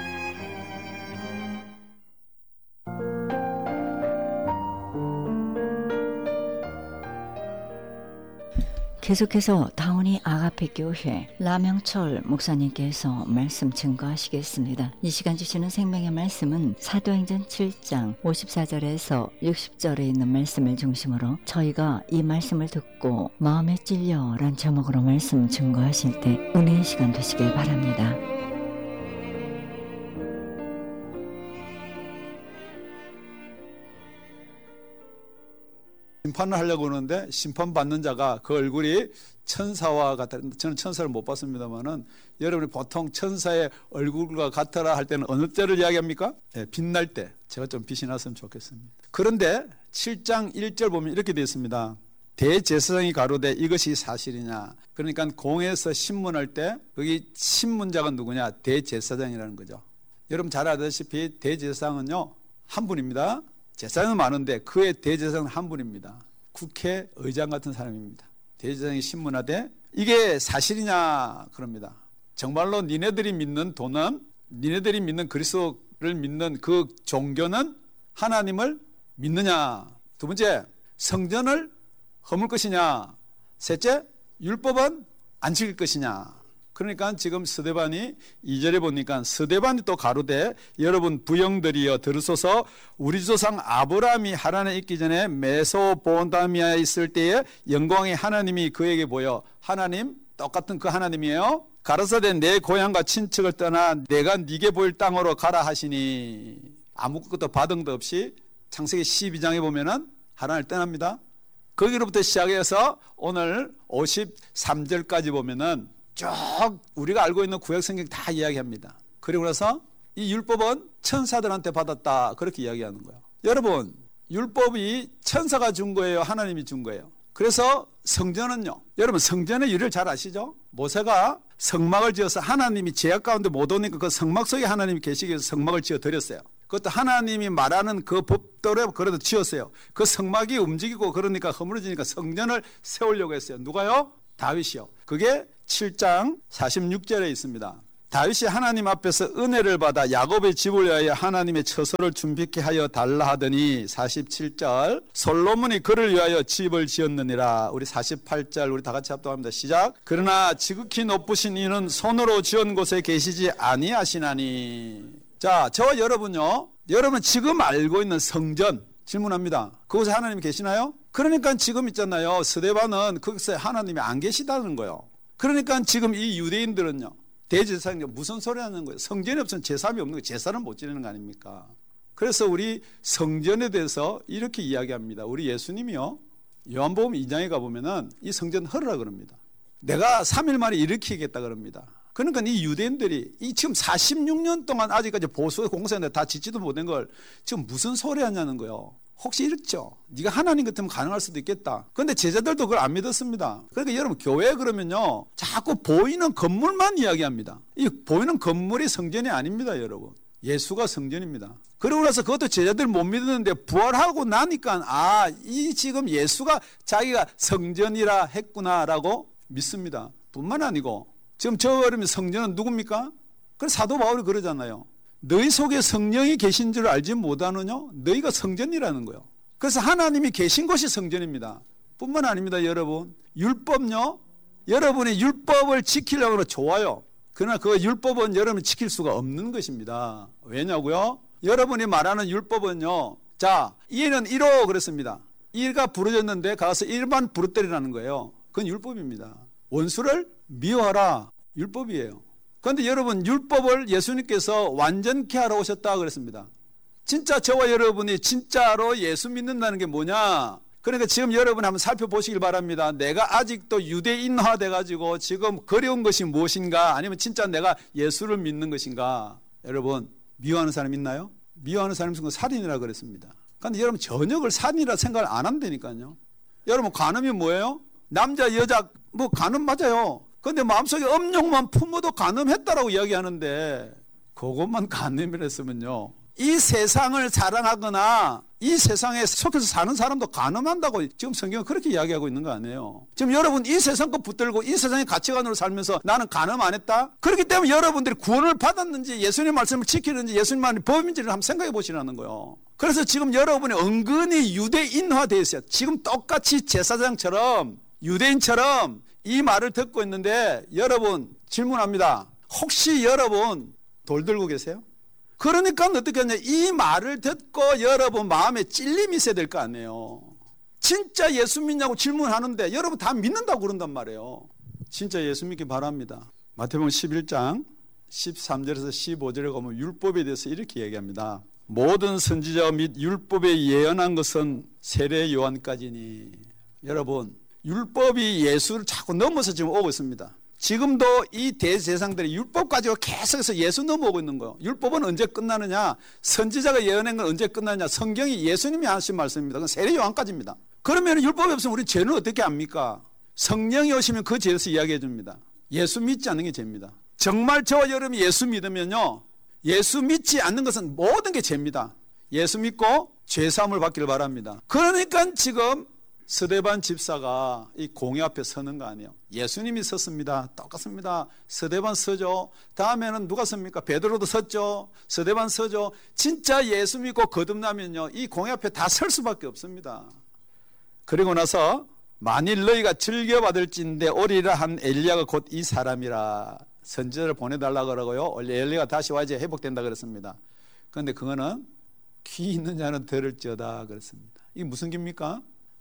계속해서 다운이 아가페 교회 라명철 목사님께서 말씀 증거하시겠습니다. 이 시간 주시는 생명의 말씀은 사도행전 칠 장 오십사 절에서 육십 절에 있는 말씀을 중심으로 저희가 이 말씀을 듣고 마음에 찔려 란 제목으로 말씀 증거하실 때 은혜의 시간 되시길 바랍니다. 심판을 하려고 하는데 심판받는 자가 그 얼굴이 천사와 같다. 저는 천사를 못 봤습니다만은 여러분이 보통 천사의 얼굴과 같아라 할 때는 어느 때를 이야기합니까? 네, 빛날 때. 제가 좀 빛이 났으면 좋겠습니다. 그런데 칠 장 일 절 보면 이렇게 되어 있습니다. 대제사장이 가로되 이것이 사실이냐. 그러니까 공에서 신문할 때 거기 신문자가 누구냐? 대제사장이라는 거죠. 여러분 잘 아다시피 대제사장은요 한 분입니다. 제사장은 많은데 그의 대제사장은 한 분입니다. 국회의장 같은 사람입니다. 대제사장이 신문하되 이게 사실이냐 그럽니다. 정말로 니네들이 믿는 돈은 니네들이 믿는 그리스도를 믿는 그 종교는 하나님을 믿느냐. 두 번째 성전을 허물 것이냐. 셋째 율법은 안 지킬 것이냐. 그러니까 지금 스데반이 이 절에 보니까 스데반이 또 가로되 여러분 부영들이여 들으소서 우리 조상 아브라함이 하란에 있기 전에 메소포타미아에 있을 때에 영광의 하나님이 그에게 보여 하나님 똑같은 그 하나님이에요. 가라사대 내 고향과 친척을 떠나 내가 네게 보일 땅으로 가라 하시니 아무것도 바등도 없이 창세기 십이 장에 보면은 하란을 떠납니다. 거기로부터 시작해서 오늘 오십삼 절까지 보면은 쭉 우리가 알고 있는 구약성경 다 이야기합니다. 그리고 나서 이 율법은 천사들한테 받았다 그렇게 이야기하는 거예요. 여러분 율법이 천사가 준 거예요? 하나님이 준 거예요? 그래서 성전은요. 여러분 성전의 일을 잘 아시죠? 모세가 성막을 지어서 하나님이 제약 가운데 못 오니까 그 성막 속에 하나님이 계시기 위해서 성막을 지어 드렸어요. 그것도 하나님이 말하는 그 법대로 그래도 지었어요. 그 성막이 움직이고 그러니까 허물어지니까 성전을 세우려고 했어요. 누가요? 다윗이요. 그게 칠 장 사십육 절에 있습니다. 다윗이 하나님 앞에서 은혜를 받아 야곱의 집을 위하여 하나님의 처소를 준비케 하여 달라 하더니 사십칠 절 솔로몬이 그를 위하여 집을 지었느니라. 우리 사십팔 절 우리 다 같이 합독합니다. 시작. 그러나 지극히 높으신 이는 손으로 지은 곳에 계시지 아니하시나니. 자, 저와 여러분요, 여러분 지금 알고 있는 성전 질문합니다. 그곳에 하나님이 계시나요? 그러니까 지금 있잖아요, 스데반은 거기서 하나님이 안 계시다는 거예요. 그러니까 지금 이 유대인들은요, 대제사장이 무슨 소리 하는 거예요? 성전이 없으면 제사함이 없는 거예요. 제사는 못 지내는 거 아닙니까? 그래서 우리 성전에 대해서 이렇게 이야기합니다. 우리 예수님이요, 요한복음 이 장에 가보면은 이 성전 헐으라 그럽니다. 내가 삼 일 만에 일으키겠다 그럽니다. 그러니까 이 유대인들이 이 지금 사십육 년 동안 아직까지 보수 공사했는데 다 짓지도 못한 걸 지금 무슨 소리 하냐는 거예요. 혹시 이렇죠? 네가 하나님 같으면 가능할 수도 있겠다. 그런데 제자들도 그걸 안 믿었습니다. 그러니까 여러분 교회 그러면요, 자꾸 보이는 건물만 이야기합니다. 이 보이는 건물이 성전이 아닙니다, 여러분. 예수가 성전입니다. 그러고 나서 그것도 제자들 못 믿었는데 부활하고 나니까 아, 이 지금 예수가 자기가 성전이라 했구나라고 믿습니다. 뿐만 아니고 지금 저 어르면 성전은 누굽니까? 그래서 사도 바울이 그러잖아요. 너희 속에 성령이 계신 줄 알지 못하느냐? 너희가 성전이라는 거예요. 그래서 하나님이 계신 것이 성전입니다. 뿐만 아닙니다, 여러분. 율법요, 여러분이 율법을 지키려고 하면 좋아요. 그러나 그 율법은 여러분이 지킬 수가 없는 것입니다. 왜냐고요? 여러분이 말하는 율법은요, 자, 이에는 일호 그랬습니다. 일가 부러졌는데 가서 일만 부러뜨리라는 거예요. 그건 율법입니다. 원수를 미워하라, 율법이에요. 그런데 여러분, 율법을 예수님께서 완전케 하러 오셨다 그랬습니다. 진짜 저와 여러분이 진짜로 예수 믿는다는 게 뭐냐? 그러니까 지금 여러분 한번 살펴보시길 바랍니다. 내가 아직도 유대인화 돼가지고 지금 그리운 것이 무엇인가? 아니면 진짜 내가 예수를 믿는 것인가? 여러분, 미워하는 사람 있나요? 미워하는 사람 있으면 살인이라 그랬습니다. 그런데 여러분, 전역을 살인이라 생각을 안 한다니까요. 여러분, 간음이 뭐예요? 남자 여자 뭐 간음 맞아요. 그런데 마음속에 음욕만 품어도 간음했다라고 이야기하는데 그것만 간음이라 했으면요, 이 세상을 사랑하거나 이 세상에 속해서 사는 사람도 간음한다고 지금 성경은 그렇게 이야기하고 있는 거 아니에요. 지금 여러분 이 세상 거 붙들고 이 세상의 가치관으로 살면서 나는 간음 안 했다? 그렇기 때문에 여러분들이 구원을 받았는지 예수님 말씀을 지키는지 예수님만이 법인지를 한번 생각해 보시라는 거예요. 그래서 지금 여러분이 은근히 유대인화되어 있어요. 지금 똑같이 제사장처럼 유대인처럼 이 말을 듣고 있는데 여러분 질문합니다. 혹시 여러분 돌 들고 계세요? 그러니까 어떻게 하냐, 이 말을 듣고 여러분 마음에 찔림이 있어야 될 거 아니에요. 진짜 예수 믿냐고 질문하는데 여러분 다 믿는다고 그런단 말이에요. 진짜 예수 믿기 바랍니다. 마태복음 십일 장 십삼 절에서 십오 절에 가면 율법에 대해서 이렇게 얘기합니다. 모든 선지자 및 율법에 예언한 것은 세례 요한까지니. 여러분, 율법이 예수를 자꾸 넘어서 지금 오고 있습니다. 지금도 이 대제사장들이 율법 가지고 계속해서 예수 넘어오고 있는 거예요. 율법은 언제 끝나느냐? 선지자가 예언한 건 언제 끝나느냐? 성경이 예수님이 하신 말씀입니다. 그건 세례 요한까지입니다. 그러면 율법이 없으면 우리 죄는 어떻게 압니까? 성령이 오시면 그 죄에서 이야기해 줍니다. 예수 믿지 않는 게 죄입니다. 정말 저와 여러분이 예수 믿으면요, 예수 믿지 않는 것은 모든 게 죄입니다. 예수 믿고 죄사함을 받기를 바랍니다. 그러니까 지금 스데반 집사가 이 공회 앞에 서는 거 아니에요. 예수님이 섰습니다. 똑같습니다. 스데반 서죠. 다음에는 누가 섭니까? 베드로도 섰죠. 스데반 서죠. 진짜 예수 믿고 거듭나면요, 이 공회 앞에 다 설 수밖에 없습니다. 그리고 나서 만일 너희가 즐겨받을진대 오리라 한 엘리야가 곧 이 사람이라. 선지자를 보내달라고 그러고요, 원래 엘리야가 다시 와야지 회복된다 그랬습니다. 그런데 그거는 귀 있는 자는 들을지어다 그랬습니다. 이게 무슨 기입니까?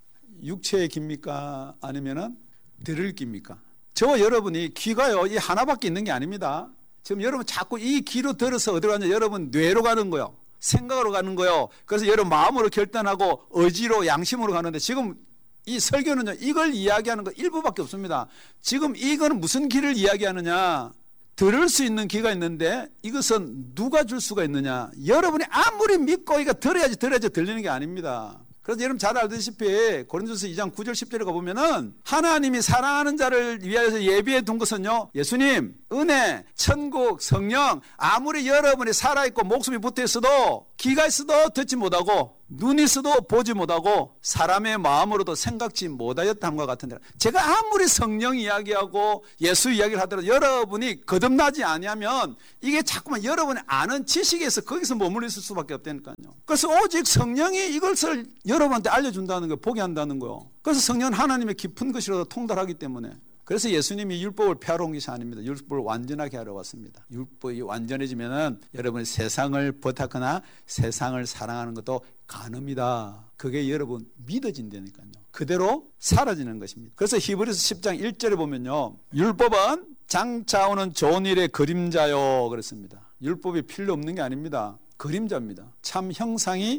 육체의 기입니까? 아니면은 들을 기입니까? 저와 여러분이 귀가요, 이 하나밖에 있는 게 아닙니다. 지금 여러분 자꾸 이 귀로 들어서 어디로 가냐? 여러분 뇌로 가는 거요, 생각으로 가는 거요. 그래서 여러분 마음으로 결단하고 의지로 양심으로 가는데 지금 이 설교는요, 이걸 이야기하는 거 일부밖에 없습니다. 지금 이거는 무슨 귀를 이야기하느냐? 들을 수 있는 귀가 있는데 이것은 누가 줄 수가 있느냐? 여러분이 아무리 믿고 이거 들어야지 들어야지 들리는 게 아닙니다. 그래서 여러분 잘 알다시피 고린도서 이 장 구 절 십 절에 가보면은 하나님이 사랑하는 자를 위하여서 예비해 둔 것은요, 예수님, 은혜, 천국, 성령, 아무리 여러분이 살아있고 목숨이 붙어 있어도 귀가 있어도 듣지 못하고 눈이 있어도 보지 못하고 사람의 마음으로도 생각지 못하였다는 것 같은데, 제가 아무리 성령 이야기하고 예수 이야기를 하더라도 여러분이 거듭나지 아니하면 이게 자꾸만 여러분이 아는 지식에서 거기서 머물러 있을 수밖에 없다니까요. 그래서 오직 성령이 이것을 여러분한테 알려준다는 거예요. 보게 한다는 거예요. 그래서 성령은 하나님의 깊은 것이라도 통달하기 때문에. 그래서 예수님이 율법을 폐하러 온 것이 아닙니다. 율법을 완전하게 하러 왔습니다. 율법이 완전해지면은 여러분이 세상을 버타거나 세상을 사랑하는 것도 가능합니다. 그게 여러분 믿어진다니까요. 그대로 사라지는 것입니다. 그래서 히브리서 십 장 일 절에 보면요, 율법은 장차 오는 좋은 일의 그림자요 그랬습니다. 율법이 필요 없는 게 아닙니다. 그림자입니다. 참 형상이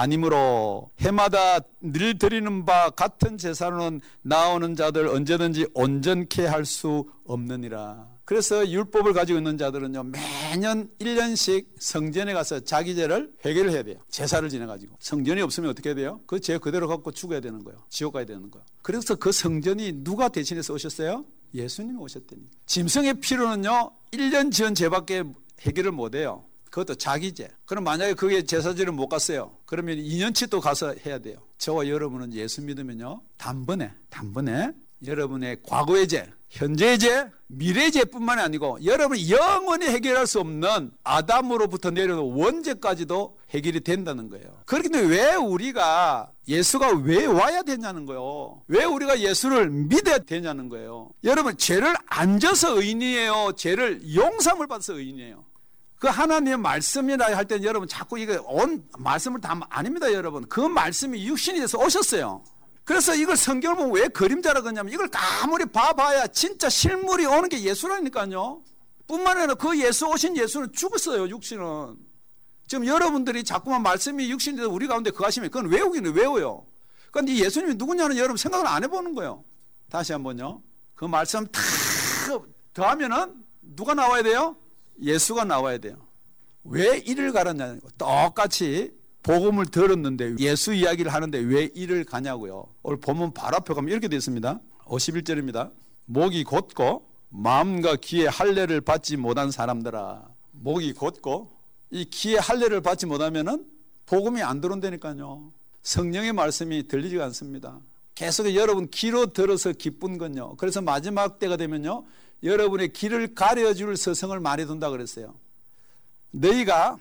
아니므로 해마다 늘 드리는 바 같은 제사로는 나오는 자들 언제든지 온전케 할 수 없느니라. 그래서 율법을 가지고 있는 자들은요, 매년 일 년씩 성전에 가서 자기 죄를 해결해야 돼요. 제사를 지내가지고. 성전이 없으면 어떻게 해야 돼요? 그 죄 그대로 갖고 죽어야 되는 거예요. 지옥 가야 되는 거예요. 그래서 그 성전이 누가 대신해서 오셨어요? 예수님이 오셨더니. 짐승의 피로는요, 일 년 지은 죄밖에 해결을 못해요. 그것도 자기 죄. 그럼 만약에 그게 제사지를 못 갔어요. 그러면 이 년치 또 가서 해야 돼요. 저와 여러분은 예수 믿으면요, 단번에, 단번에 여러분의 과거의 죄, 현재의 죄, 미래의 죄뿐만이 아니고 여러분이 영원히 해결할 수 없는 아담으로부터 내려오는 원죄까지도 해결이 된다는 거예요. 그렇기 때문에 왜 우리가 예수가 왜 와야 되냐는 거예요. 왜 우리가 예수를 믿어야 되냐는 거예요. 여러분, 죄를 안 져서 의인이에요? 죄를 용서함을 받아서 의인이에요? 그 하나님의 말씀이라 할 때는 여러분 자꾸 이거 온 말씀을 다 아닙니다, 여러분. 그 말씀이 육신이 돼서 오셨어요. 그래서 이걸 성경을 보면 왜 그림자라고 하냐면 이걸 아무리 봐봐야 진짜 실물이 오는 게 예수라니까요. 뿐만 아니라 그 예수 오신 예수는 죽었어요, 육신은. 지금 여러분들이 자꾸만 말씀이 육신이 돼서 우리 가운데 거하시면 그건 외우기는 외워요. 그러니까 이 예수님이 누구냐는 여러분 생각을 안 해보는 거예요. 다시 한번요. 그 말씀 다 더하면은 누가 나와야 돼요? 예수가 나와야 돼요. 왜 이를 가느냐는 거. 똑같이 복음을 들었는데 예수 이야기를 하는데 왜 이를 가냐고요. 오늘 보면 바로 앞에 가면 이렇게 되어 있습니다. 오십일 절입니다. 목이 곧고 마음과 귀에 할례를 받지 못한 사람들아. 목이 곧고 이 귀에 할례를 받지 못하면은 복음이 안 들어온다니까요. 성령의 말씀이 들리지가 않습니다. 계속 여러분 귀로 들어서 기쁜 건요. 그래서 마지막 때가 되면요, 여러분의 길을 가려줄 서성을 많이 둔다 그랬어요. 너희가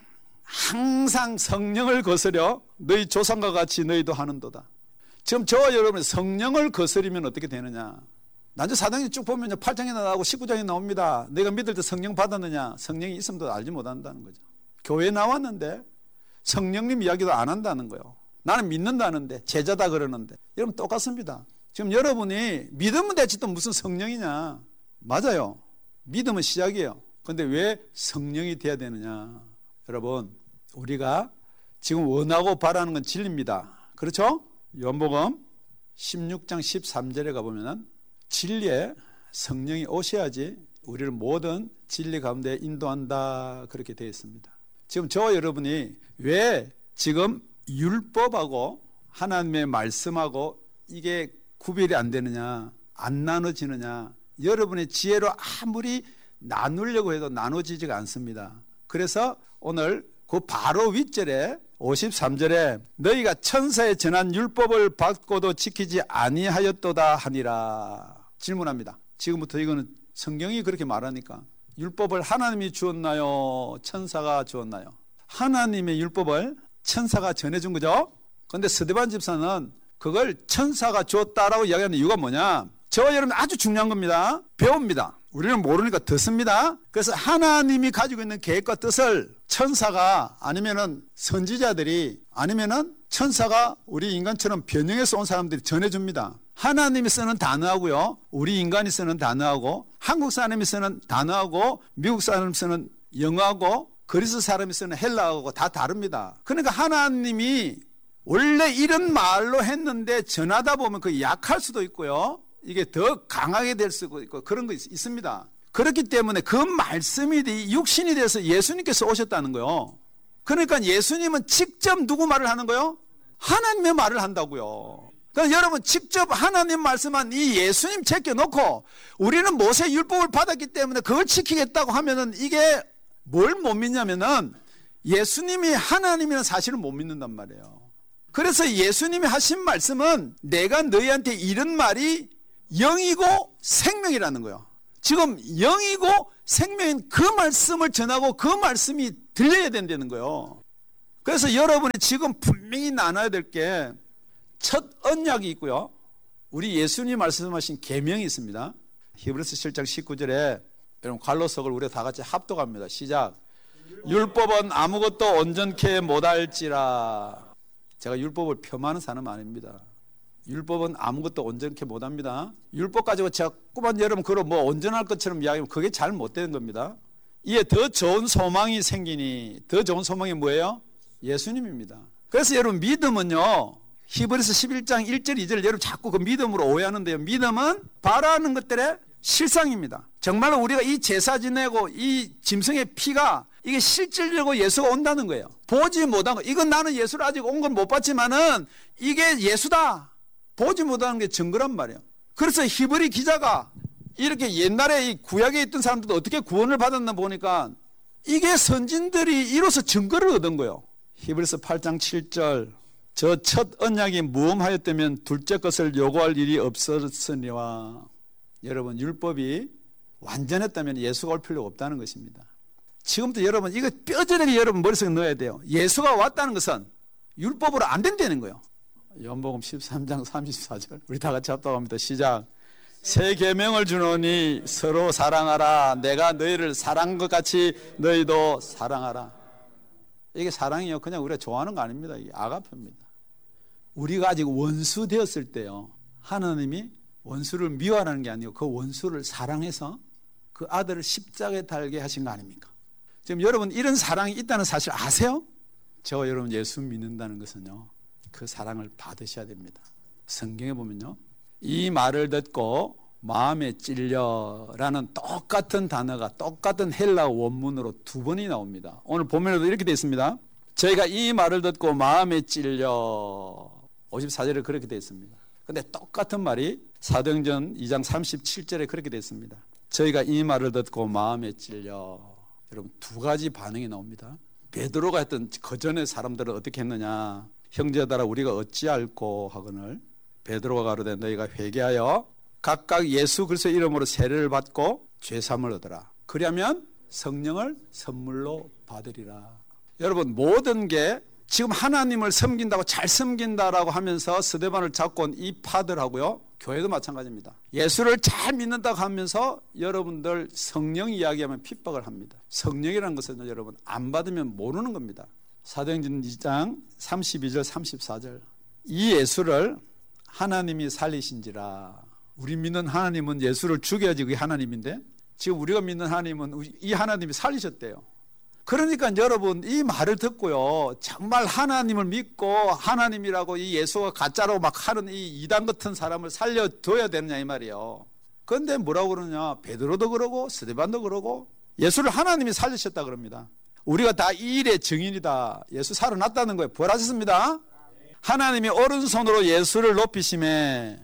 항상 성령을 거스려 너희 조상과 같이 너희도 하는도다. 지금 저와 여러분이 성령을 거스리면 어떻게 되느냐. 난저 사장님 쭉 보면요, 팔 장에 나오고 십구 장에 나옵니다. 내가 믿을 때 성령 받았느냐. 성령이 있음도 알지 못한다는 거죠. 교회 나왔는데 성령님 이야기도 안 한다는 거예요. 나는 믿는다는데 제자다 그러는데. 여러분 똑같습니다. 지금 여러분이 믿으면 되지 또 무슨 성령이냐. 맞아요. 믿음은 시작이에요. 그런데 왜 성령이 돼야 되느냐. 여러분, 우리가 지금 원하고 바라는 건 진리입니다. 그렇죠? 요한복음 십육 장 십삼 절에 가보면 진리에 성령이 오셔야지 우리를 모든 진리 가운데 인도한다, 그렇게 되어 있습니다. 지금 저와 여러분이 왜 지금 율법하고 하나님의 말씀하고 이게 구별이 안 되느냐, 안 나눠지느냐. 여러분의 지혜로 아무리 나누려고 해도 나눠지지가 않습니다. 그래서 오늘 그 바로 윗절에 오십삼 절에 너희가 천사의 전한 율법을 받고도 지키지 아니하였도다 하니라. 질문합니다. 지금부터 이거는 성경이 그렇게 말하니까 율법을 하나님이 주었나요? 천사가 주었나요? 하나님의 율법을 천사가 전해준 거죠. 그런데 스데반 집사는 그걸 천사가 주었다라고 이야기하는 이유가 뭐냐. 저와 여러분 아주 중요한 겁니다. 배웁니다. 우리는 모르니까 듣습니다. 그래서 하나님이 가지고 있는 계획과 뜻을 천사가 아니면은 선지자들이 아니면은 천사가 우리 인간처럼 변형해서 온 사람들이 전해줍니다. 하나님이 쓰는 단어하고요, 우리 인간이 쓰는 단어하고, 한국 사람이 쓰는 단어하고, 미국 사람이 쓰는 영어하고, 그리스 사람이 쓰는 헬라어하고 다 다릅니다. 그러니까 하나님이 원래 이런 말로 했는데 전하다 보면 그 약할 수도 있고요, 이게 더 강하게 될 수도 있고 그런 거 있, 있습니다. 그렇기 때문에 그 말씀이 육신이 돼서 예수님께서 오셨다는 거예요. 그러니까 예수님은 직접 누구 말을 하는 거예요? 하나님의 말을 한다고요. 그러니까 여러분 직접 하나님 말씀한 이 예수님 제껴놓고 우리는 모세 율법을 받았기 때문에 그걸 지키겠다고 하면은 이게 뭘 못 믿냐면은 예수님이 하나님이라는 사실을 못 믿는단 말이에요. 그래서 예수님이 하신 말씀은 내가 너희한테 이런 말이 영이고 생명이라는 거예요. 지금 영이고 생명인 그 말씀을 전하고 그 말씀이 들려야 된다는 거예요. 그래서 여러분이 지금 분명히 나눠야 될 게 첫 언약이 있고요. 우리 예수님이 말씀하신 계명이 있습니다. 히브리서 칠 장 십구 절에 여러분 갈로석을 우리가 다 같이 합독합니다. 시작. 율법은 아무것도 온전케 못할지라. 제가 율법을 폄하하는 사람 아닙니다. 율법은 아무것도 온전케 못합니다. 율법 가지고 자꾸만 여러분 그걸 뭐 온전할 것처럼 이야기하면 그게 잘 못되는 겁니다. 이에 더 좋은 소망이 생기니, 더 좋은 소망이 뭐예요? 예수님입니다. 그래서 여러분 믿음은요, 히브리서 십일 장 일 절 이 절 여러분 자꾸 그 믿음으로 오해하는데요. 믿음은 바라는 것들의 실상입니다. 정말로 우리가 이 제사 지내고 이 짐승의 피가 이게 실질적으로 예수가 온다는 거예요. 보지 못한 거. 이건 나는 예수를 아직 온 건 못 봤지만은 이게 예수다. 보지 못하는 게 증거란 말이에요. 그래서 히브리 기자가 이렇게 옛날에 이 구약에 있던 사람들도 어떻게 구원을 받았나 보니까 이게 선진들이 이로써 증거를 얻은 거예요. 히브리서 팔 장 칠 절. 저 첫 언약이 무험하였다면 둘째 것을 요구할 일이 없었으니와. 여러분 율법이 완전했다면 예수가 올 필요가 없다는 것입니다. 지금부터 여러분 이거 뼈저리게 여러분 머릿속에 넣어야 돼요. 예수가 왔다는 것은 율법으로 안 된다는 거예요. 요한복음 십삼 장 삼십사 절 우리 다 같이 합독합니다. 시작. 새 계명을 주노니 서로 사랑하라. 내가 너희를 사랑한 것 같이 너희도 사랑하라. 이게 사랑이요 그냥 우리가 좋아하는 거 아닙니다. 이게 아가페입니다. 우리가 아직 원수 되었을 때요, 하나님이 원수를 미워하는 게 아니고 그 원수를 사랑해서 그 아들을 십자가에 달게 하신 거 아닙니까? 지금 여러분 이런 사랑이 있다는 사실 아세요? 저와 여러분 예수 믿는다는 것은요, 그 사랑을 받으셔야 됩니다. 성경에 보면요, 이 말을 듣고 마음에 찔려라는 똑같은 단어가 똑같은 헬라어 원문으로 두 번이 나옵니다. 오늘 보면에도 이렇게 되어 있습니다. 저희가 이 말을 듣고 마음에 찔려, 오십사 절에 그렇게 되어 있습니다. 근데 똑같은 말이 사도행전 이 장 삼십칠 절에 그렇게 되어 있습니다. 저희가 이 말을 듣고 마음에 찔려. 여러분 두 가지 반응이 나옵니다. 베드로가 했던 그 전에 사람들은 어떻게 했느냐. 형제들아 우리가 어찌할꼬 하거늘 베드로가 가로되 너희가 회개하여 각각 예수 그리스도의 이름으로 세례를 받고 죄사함을 얻으라. 그러면 성령을 선물로 받으리라. 여러분 모든 게 지금 하나님을 섬긴다고 잘 섬긴다라고 하면서 스데반을 잡고 온 이 파들하고요, 교회도 마찬가지입니다. 예수를 잘 믿는다고 하면서 여러분들 성령 이야기하면 핍박을 합니다. 성령이라는 것은 여러분 안 받으면 모르는 겁니다. 사도행전 이 장 삼십이 절 삼십사 절 이 예수를 하나님이 살리신지라. 우리 믿는 하나님은 예수를 죽여야지 그게 하나님인데 지금 우리가 믿는 하나님은 이 하나님이 살리셨대요. 그러니까 여러분 이 말을 듣고요, 정말 하나님을 믿고 하나님이라고 이 예수가 가짜로 막 하는 이 이단 같은 사람을 살려둬야 되느냐 이 말이에요. 그런데 뭐라고 그러냐, 베드로도 그러고 스데반도 그러고 예수를 하나님이 살리셨다 그럽니다. 우리가 다 이 일의 증인이다. 예수 살아났다는 거예요. 부활하셨습니다. 하나님이 오른손으로 예수를 높이심에,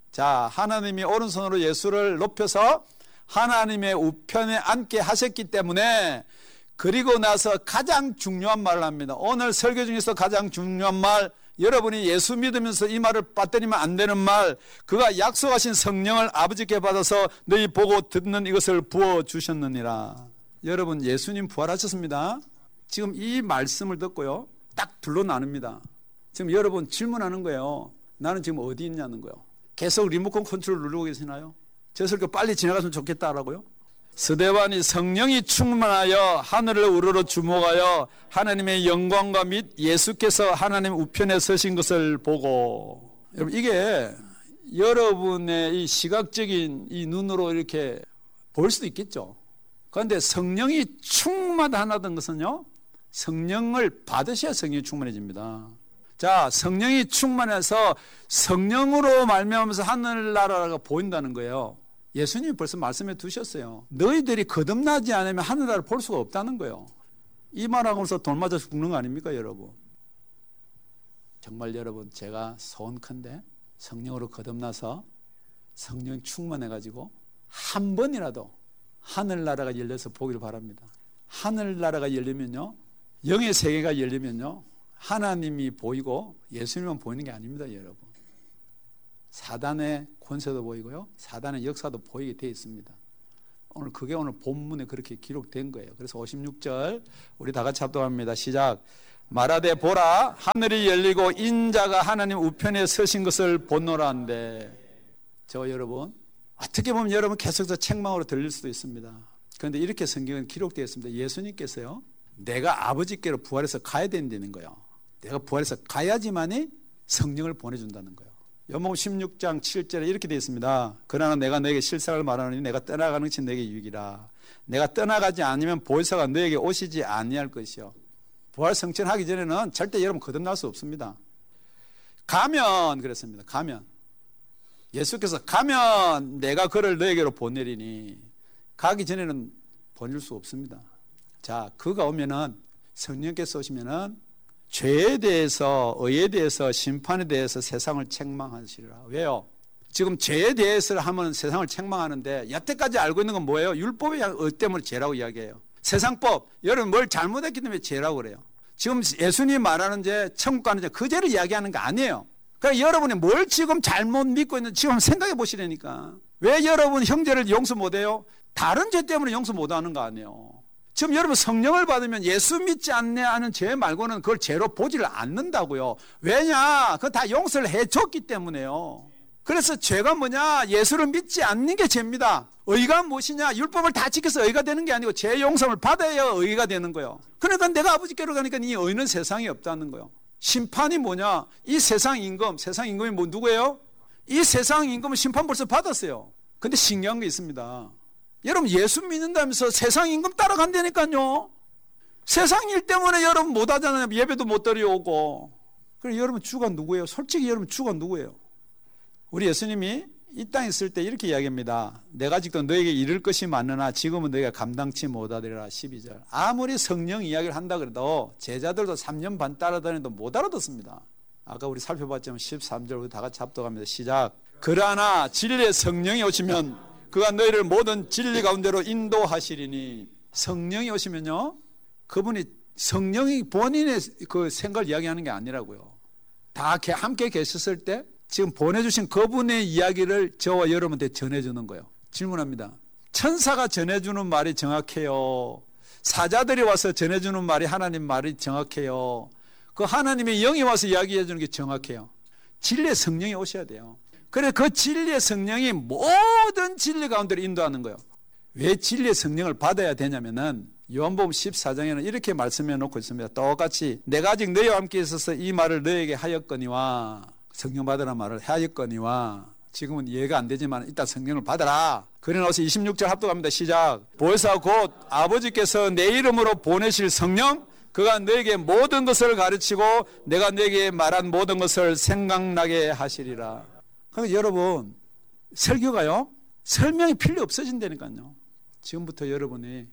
자 하나님이 오른손으로 예수를 높여서 하나님의 우편에 앉게 하셨기 때문에, 그리고 나서 가장 중요한 말을 합니다. 오늘 설교 중에서 가장 중요한 말, 여러분이 예수 믿으면서 이 말을 빠뜨리면 안 되는 말, 그가 약속하신 성령을 아버지께 받아서 너희 보고 듣는 이것을 부어주셨느니라. 여러분 예수님 부활하셨습니다. 지금 이 말씀을 듣고요 딱 둘로 나눕니다. 지금 여러분 질문하는 거예요. 나는 지금 어디 있냐는 거예요. 계속 리모컨 컨트롤 누르고 계시나요? 저 설교 빨리 지나갔으면 좋겠다라고요? 스데반이 성령이 충만하여 하늘을 우러러 주목하여 하나님의 영광과 및 예수께서 하나님 우편에 서신 것을 보고, 여러분 이게 여러분의 이 시각적인 이 눈으로 이렇게 볼 수도 있겠죠. 그런데 성령이 충만하다는 것은요, 성령을 받으셔야 성령이 충만해집니다. 자, 성령이 충만해서 성령으로 말미암아서 하늘나라가 보인다는 거예요. 예수님이 벌써 말씀해 두셨어요. 너희들이 거듭나지 않으면 하늘나라를 볼 수가 없다는 거예요. 이 말하고서 돌 맞아 죽는 거 아닙니까 여러분? 정말 여러분 제가 소원컨대 성령으로 거듭나서 성령 충만해가지고 한 번이라도 하늘나라가 열려서 보기를 바랍니다. 하늘나라가 열리면요, 영의 세계가 열리면요, 하나님이 보이고 예수님만 보이는 게 아닙니다, 여러분. 사단의 권세도 보이고요, 사단의 역사도 보이게 되어 있습니다. 오늘 그게 오늘 본문에 그렇게 기록된 거예요. 그래서 오십육 절 우리 다 같이 합독합니다. 시작. 말하되 보라, 하늘이 열리고 인자가 하나님 우편에 서신 것을 보노라 한데. 저 여러분, 어떻게 보면 여러분 계속해서 책망으로 들릴 수도 있습니다. 그런데 이렇게 성경은 기록되어 있습니다. 예수님께서요, 내가 아버지께로 부활해서 가야 된다는 거예요. 내가 부활해서 가야지만이 성령을 보내준다는 거예요. 요한복음 십육 장 칠 절에 이렇게 되어 있습니다. 그러나 내가 너에게 실상을 말하노니 내가 떠나가는 것이 너에게 유익이라. 내가 떠나가지 않으면 보혜사가 너에게 오시지 아니할 것이요. 부활 성천하기 전에는 절대 여러분 거듭날 수 없습니다. 가면 그랬습니다. 가면 예수께서 가면 내가 그를 너에게로 보내리니, 가기 전에는 보낼 수 없습니다. 자, 그가 오면은, 성령께서 오시면은 죄에 대해서, 의에 대해서, 심판에 대해서 세상을 책망하시리라. 왜요? 지금 죄에 대해서 하면 세상을 책망하는데, 여태까지 알고 있는 건 뭐예요? 율법의 의 때문에 죄라고 이야기해요. 세상법, 여러분 뭘 잘못했기 때문에 죄라고 그래요. 지금 예수님이 말하는 죄, 천국 가는 죄, 그 죄를 이야기하는 거 아니에요. 그러니까 여러분이 뭘 지금 잘못 믿고 있는지 지금 생각해 보시라니까. 왜 여러분 형제를 용서 못해요? 다른 죄 때문에 용서 못하는 거 아니에요. 지금 여러분 성령을 받으면 예수 믿지 않네 하는 죄 말고는 그걸 죄로 보지를 않는다고요. 왜냐? 그거 다 용서를 해줬기 때문에요. 그래서 죄가 뭐냐? 예수를 믿지 않는 게 죄입니다. 의가 무엇이냐? 율법을 다 지켜서 의가 되는 게 아니고 죄 용서를 받아야 의가 되는 거예요. 그러니까 내가 아버지께로 가니까 이 의는 세상에 없다는 거예요. 심판이 뭐냐? 이 세상 임금, 세상 임금이 뭐 누구예요? 이 세상 임금은 심판 벌써 받았어요. 근데 신기한 게 있습니다. 여러분 예수 믿는다면서 세상 임금 따라간다니까요. 세상 일 때문에 여러분 못 하잖아요. 예배도 못 드려오고. 그럼 여러분 주가 누구예요? 솔직히 여러분 주가 누구예요? 우리 예수님이 이 땅에 있을 때 이렇게 이야기합니다. 내가 아직도 너에게 이를 것이 많으나 지금은 너희가 감당치 못하리라. 십이 절. 아무리 성령 이야기를 한다 그래도 제자들도 삼 년 반 따라다니도 못 알아듣습니다. 아까 우리 살펴봤지만 십삼 절 우리 다 같이 합독합니다. 시작. 그러나 진리의 성령이 오시면 그가 너희를 모든 진리 가운데로 인도하시리니. 성령이 오시면요, 그분이 성령이 본인의 그 생각을 이야기하는 게 아니라고요. 다 함께 계셨을 때 지금 보내주신 그분의 이야기를 저와 여러분한테 전해주는 거예요. 질문합니다. 천사가 전해주는 말이 정확해요? 사자들이 와서 전해주는 말이 하나님 말이 정확해요? 그 하나님의 영이 와서 이야기해 주는 게 정확해요? 진리의 성령이 오셔야 돼요. 그래 그 진리의 성령이 모든 진리 가운데로 인도하는 거예요. 왜 진리의 성령을 받아야 되냐면은 요한복음 십사 장에는 이렇게 말씀해 놓고 있습니다. 똑같이 내가 아직 너희와 함께 있어서 이 말을 너희에게 하였거니와, 성령 받으라 말을 하였거니와, 지금은 이해가 안 되지만 일단 성령을 받아라. 그래 나와서 이십육 절 합독합니다. 시작. 보혜사 곧 아버지께서 내 이름으로 보내실 성령, 그가 너에게 모든 것을 가르치고 내가 너에게 말한 모든 것을 생각나게 하시리라. 그러니까 여러분 설교가요 설명이 필요 없어진다니까요. 지금부터 여러분이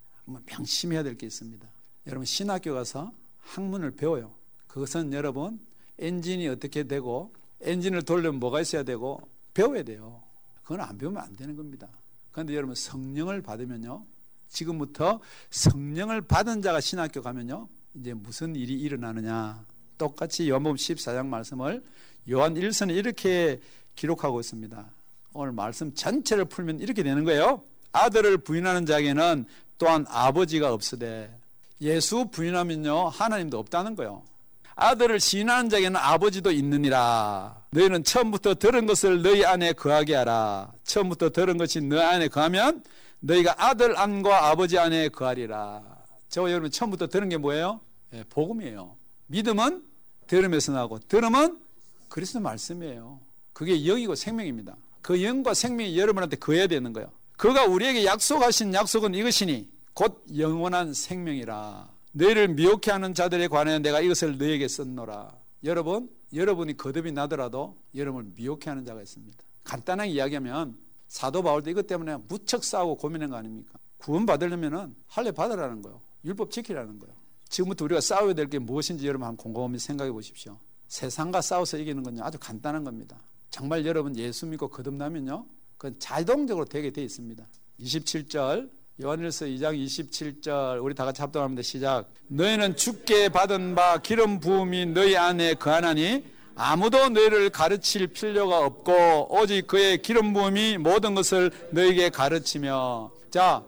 명심해야 될 게 있습니다. 여러분 신학교 가서 학문을 배워요. 그것은 여러분 엔진이 어떻게 되고 엔진을 돌려면 뭐가 있어야 되고 배워야 돼요. 그건 안 배우면 안 되는 겁니다. 그런데 여러분 성령을 받으면요, 지금부터 성령을 받은 자가 신학교 가면요 이제 무슨 일이 일어나느냐, 똑같이 요한복음 십사 장 말씀을 요한 일 서는 이렇게 기록하고 있습니다. 오늘 말씀 전체를 풀면 이렇게 되는 거예요. 아들을 부인하는 자에게는 또한 아버지가 없으되. 예수 부인하면요 하나님도 없다는 거예요. 아들을 시인하는 자에게는 아버지도 있느니라. 너희는 처음부터 들은 것을 너희 안에 거하게 하라. 처음부터 들은 것이 너희 안에 거하면 너희가 아들 안과 아버지 안에 거하리라. 저와 여러분 처음부터 들은 게 뭐예요? 예, 복음이에요. 믿음은 들음에서 나고 들음은 그리스도 말씀이에요. 그게 영이고 생명입니다. 그 영과 생명이 여러분한테 거해야 되는 거예요. 그가 우리에게 약속하신 약속은 이것이니 곧 영원한 생명이라. 너희를 미혹해 하는 자들에 관하여 내가 이것을 너희에게 썼노라. 여러분, 여러분이 거듭이 나더라도 여러분을 미혹해 하는 자가 있습니다. 간단하게 이야기하면 사도 바울도 이것 때문에 무척 싸우고 고민한 거 아닙니까? 구원 받으려면 할례 받으라는 거예요. 율법 지키라는 거예요. 지금부터 우리가 싸워야 될 게 무엇인지 여러분 한번 곰곰이 생각해 보십시오. 세상과 싸워서 이기는 건 아주 간단한 겁니다. 정말 여러분 예수 믿고 거듭나면요 그건 자동적으로 되게 돼 있습니다. 이십칠 절 요한일서 이 장 이십칠 절 우리 다 같이 합독합니다. 시작. 너희는 주께 받은 바 기름 부음이 너희 안에 거하나니 아무도 너희를 가르칠 필요가 없고 오직 그의 기름 부음이 모든 것을 너희에게 가르치며. 자,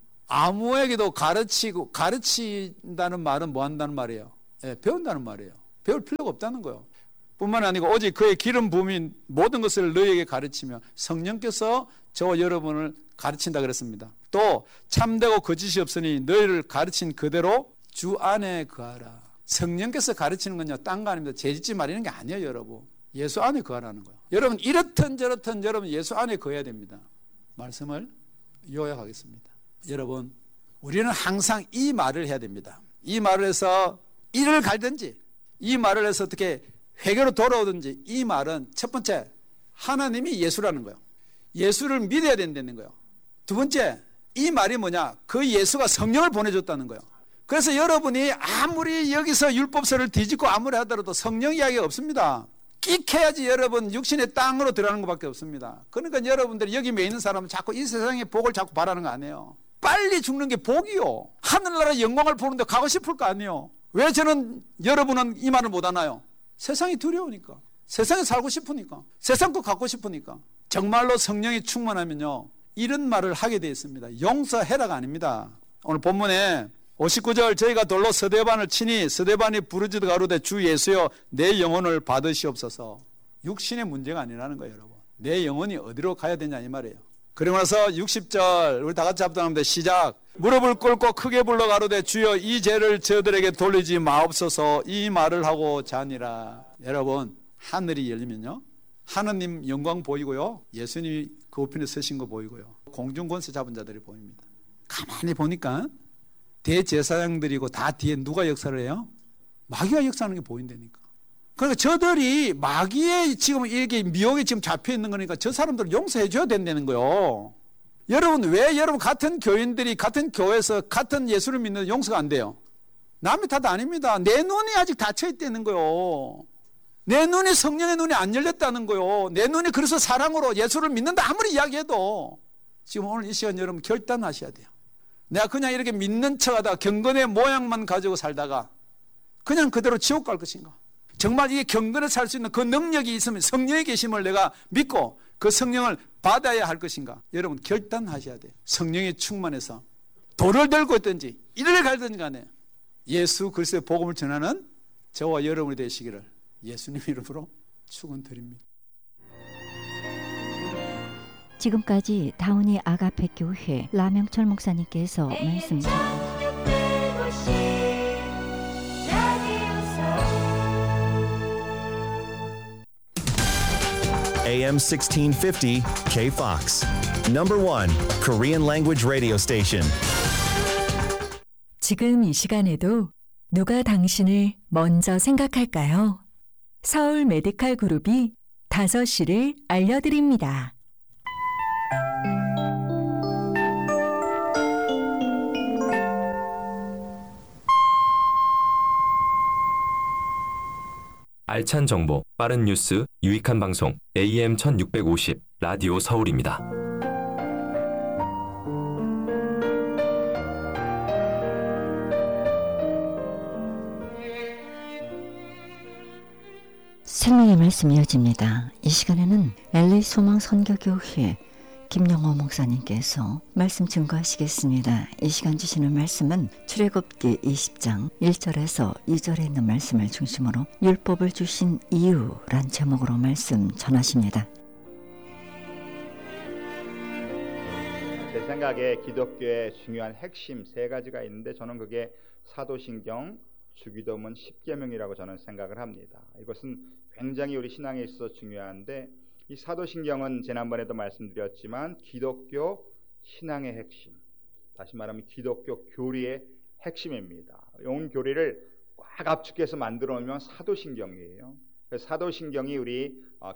아무에게도 가르치고, 가르친다는 말은 뭐 한다는 말이에요? 예, 배운다는 말이에요. 배울 필요가 없다는 거예요. 뿐만 아니고 오직 그의 기름 부음이 모든 것을 너희에게 가르치며 성령께서 저와 여러분을 가르친다 그랬습니다. 또 참되고 거짓이 없으니 너희를 가르친 그대로 주 안에 거하라. 성령께서 가르치는 건요, 딴 거 아닙니다. 재짓지 말이는 게 아니에요, 여러분. 예수 안에 거하라는 거예요. 여러분 이렇든 저렇든 여러분 예수 안에 거해야 됩니다. 말씀을 요약하겠습니다. 여러분, 우리는 항상 이 말을 해야 됩니다. 이 말을 해서 일을 갈든지, 이 말을 해서 어떻게 회개로 돌아오든지, 이 말은 첫 번째, 하나님이 예수라는 거예요. 예수를 믿어야 된다는 거예요. 두 번째, 이 말이 뭐냐? 그 예수가 성령을 보내줬다는 거예요. 그래서 여러분이 아무리 여기서 율법서를 뒤집고 아무리 하더라도 성령 이야기가 없습니다. 끽해야지 여러분 육신의 땅으로 들어가는 것밖에 없습니다. 그러니까 여러분들이 여기 매 있는 사람은 자꾸 이 세상의 복을 자꾸 바라는 거 아니에요. 빨리 죽는 게 복이요. 하늘나라 영광을 보는데 가고 싶을 거 아니에요. 왜 저는 여러분은 이 말을 못 하나요? 세상이 두려우니까, 세상에 살고 싶으니까, 세상 거 갖고 싶으니까. 정말로 성령이 충만하면요, 이런 말을 하게 되어 있습니다. 용서해라가 아닙니다. 오늘 본문에 오십구 절, 저희가 돌로 서대반을 치니 서대반이 부르짖어 가로되 주 예수여 내 영혼을 받으시옵소서. 육신의 문제가 아니라는 거예요, 여러분. 내 영혼이 어디로 가야 되냐 이 말이에요. 그리고 나서 육십 절 우리 다 같이 합독합니다. 시작. 무릎을 꿇고 크게 불러 가로되 주여 이 죄를 저들에게 돌리지 마옵소서. 이 말을 하고 자니라. 여러분, 하늘이 열리면요, 하느님 영광 보이고요, 예수님이 그 우편에 서신 거 보이고요, 공중권세 잡은 자들이 보입니다. 가만히 보니까 대제사장들이고 다 뒤에 누가 역사를 해요? 마귀가 역사하는 게 보인다니까. 그러니까 저들이 마귀에 지금 이렇게 미혹에 지금 잡혀 있는 거니까 저 사람들을 용서해 줘야 된다는 거예요. 여러분, 왜 여러분 같은 교인들이 같은 교회에서 같은 예수를 믿는 용서가 안 돼요? 남의 탓 아닙니다. 내 눈이 아직 닫혀 있다는 거예요. 내 눈이 성령의 눈이 안 열렸다는 거예요. 내 눈이 그래서 사랑으로 예수를 믿는다 아무리 이야기해도 지금 오늘 이 시간 여러분 결단하셔야 돼요. 내가 그냥 이렇게 믿는 척하다가 경건의 모양만 가지고 살다가 그냥 그대로 지옥 갈 것인가? 정말 이게 경건에 살 수 있는 그 능력이 있으면 성령의 계심을 내가 믿고 그 성령을 받아야 할 것인가? 여러분 결단하셔야 돼요. 성령이 충만해서 돌을 들고 있든지 이를 갈든지 간에 예수 그리스도의 복음을 전하는 저와 여러분이 되시기를 예수님 이름으로 축원드립니다. 지금까지 다운이 아가페 교회 라명철 목사님께서 말씀 에이엠 sixteen fifty K-Fox. Number one Korean language radio station. 지금 이 시간에도 누가 당신을 먼저 생각할까요? 서울 메디칼 그룹이 다섯 시를 알려드립니다. 알찬 정보, 빠른 뉴스, 유익한 방송 에이엠 천육백오십 라디오 서울입니다. 생명의 말씀이 이어집니다. 이 시간에는 엘에이 소망 선교교회 김영호 목사님께서 말씀 증거하시겠습니다. 이 시간 주시는 말씀은 출애굽기 이십 장 일 절에서 이 절에 있는 말씀을 중심으로 율법을 주신 이유란 제목으로 말씀 전하십니다. 제 생각에 기독교의 중요한 핵심 세 가지가 있는데 저는 그게 사도신경, 주기도문, 십계명이라고 저는 생각을 합니다. 이것은 굉장히 우리 신앙에 있어서 중요한데 이 사도신경은 지난번에도 말씀드렸지만 기독교 신앙의 핵심, 다시 말하면 기독교 교리의 핵심입니다. 온 교리를 꽉 압축해서 만들어 놓으면 사도신경이에요. 사도신경이 우리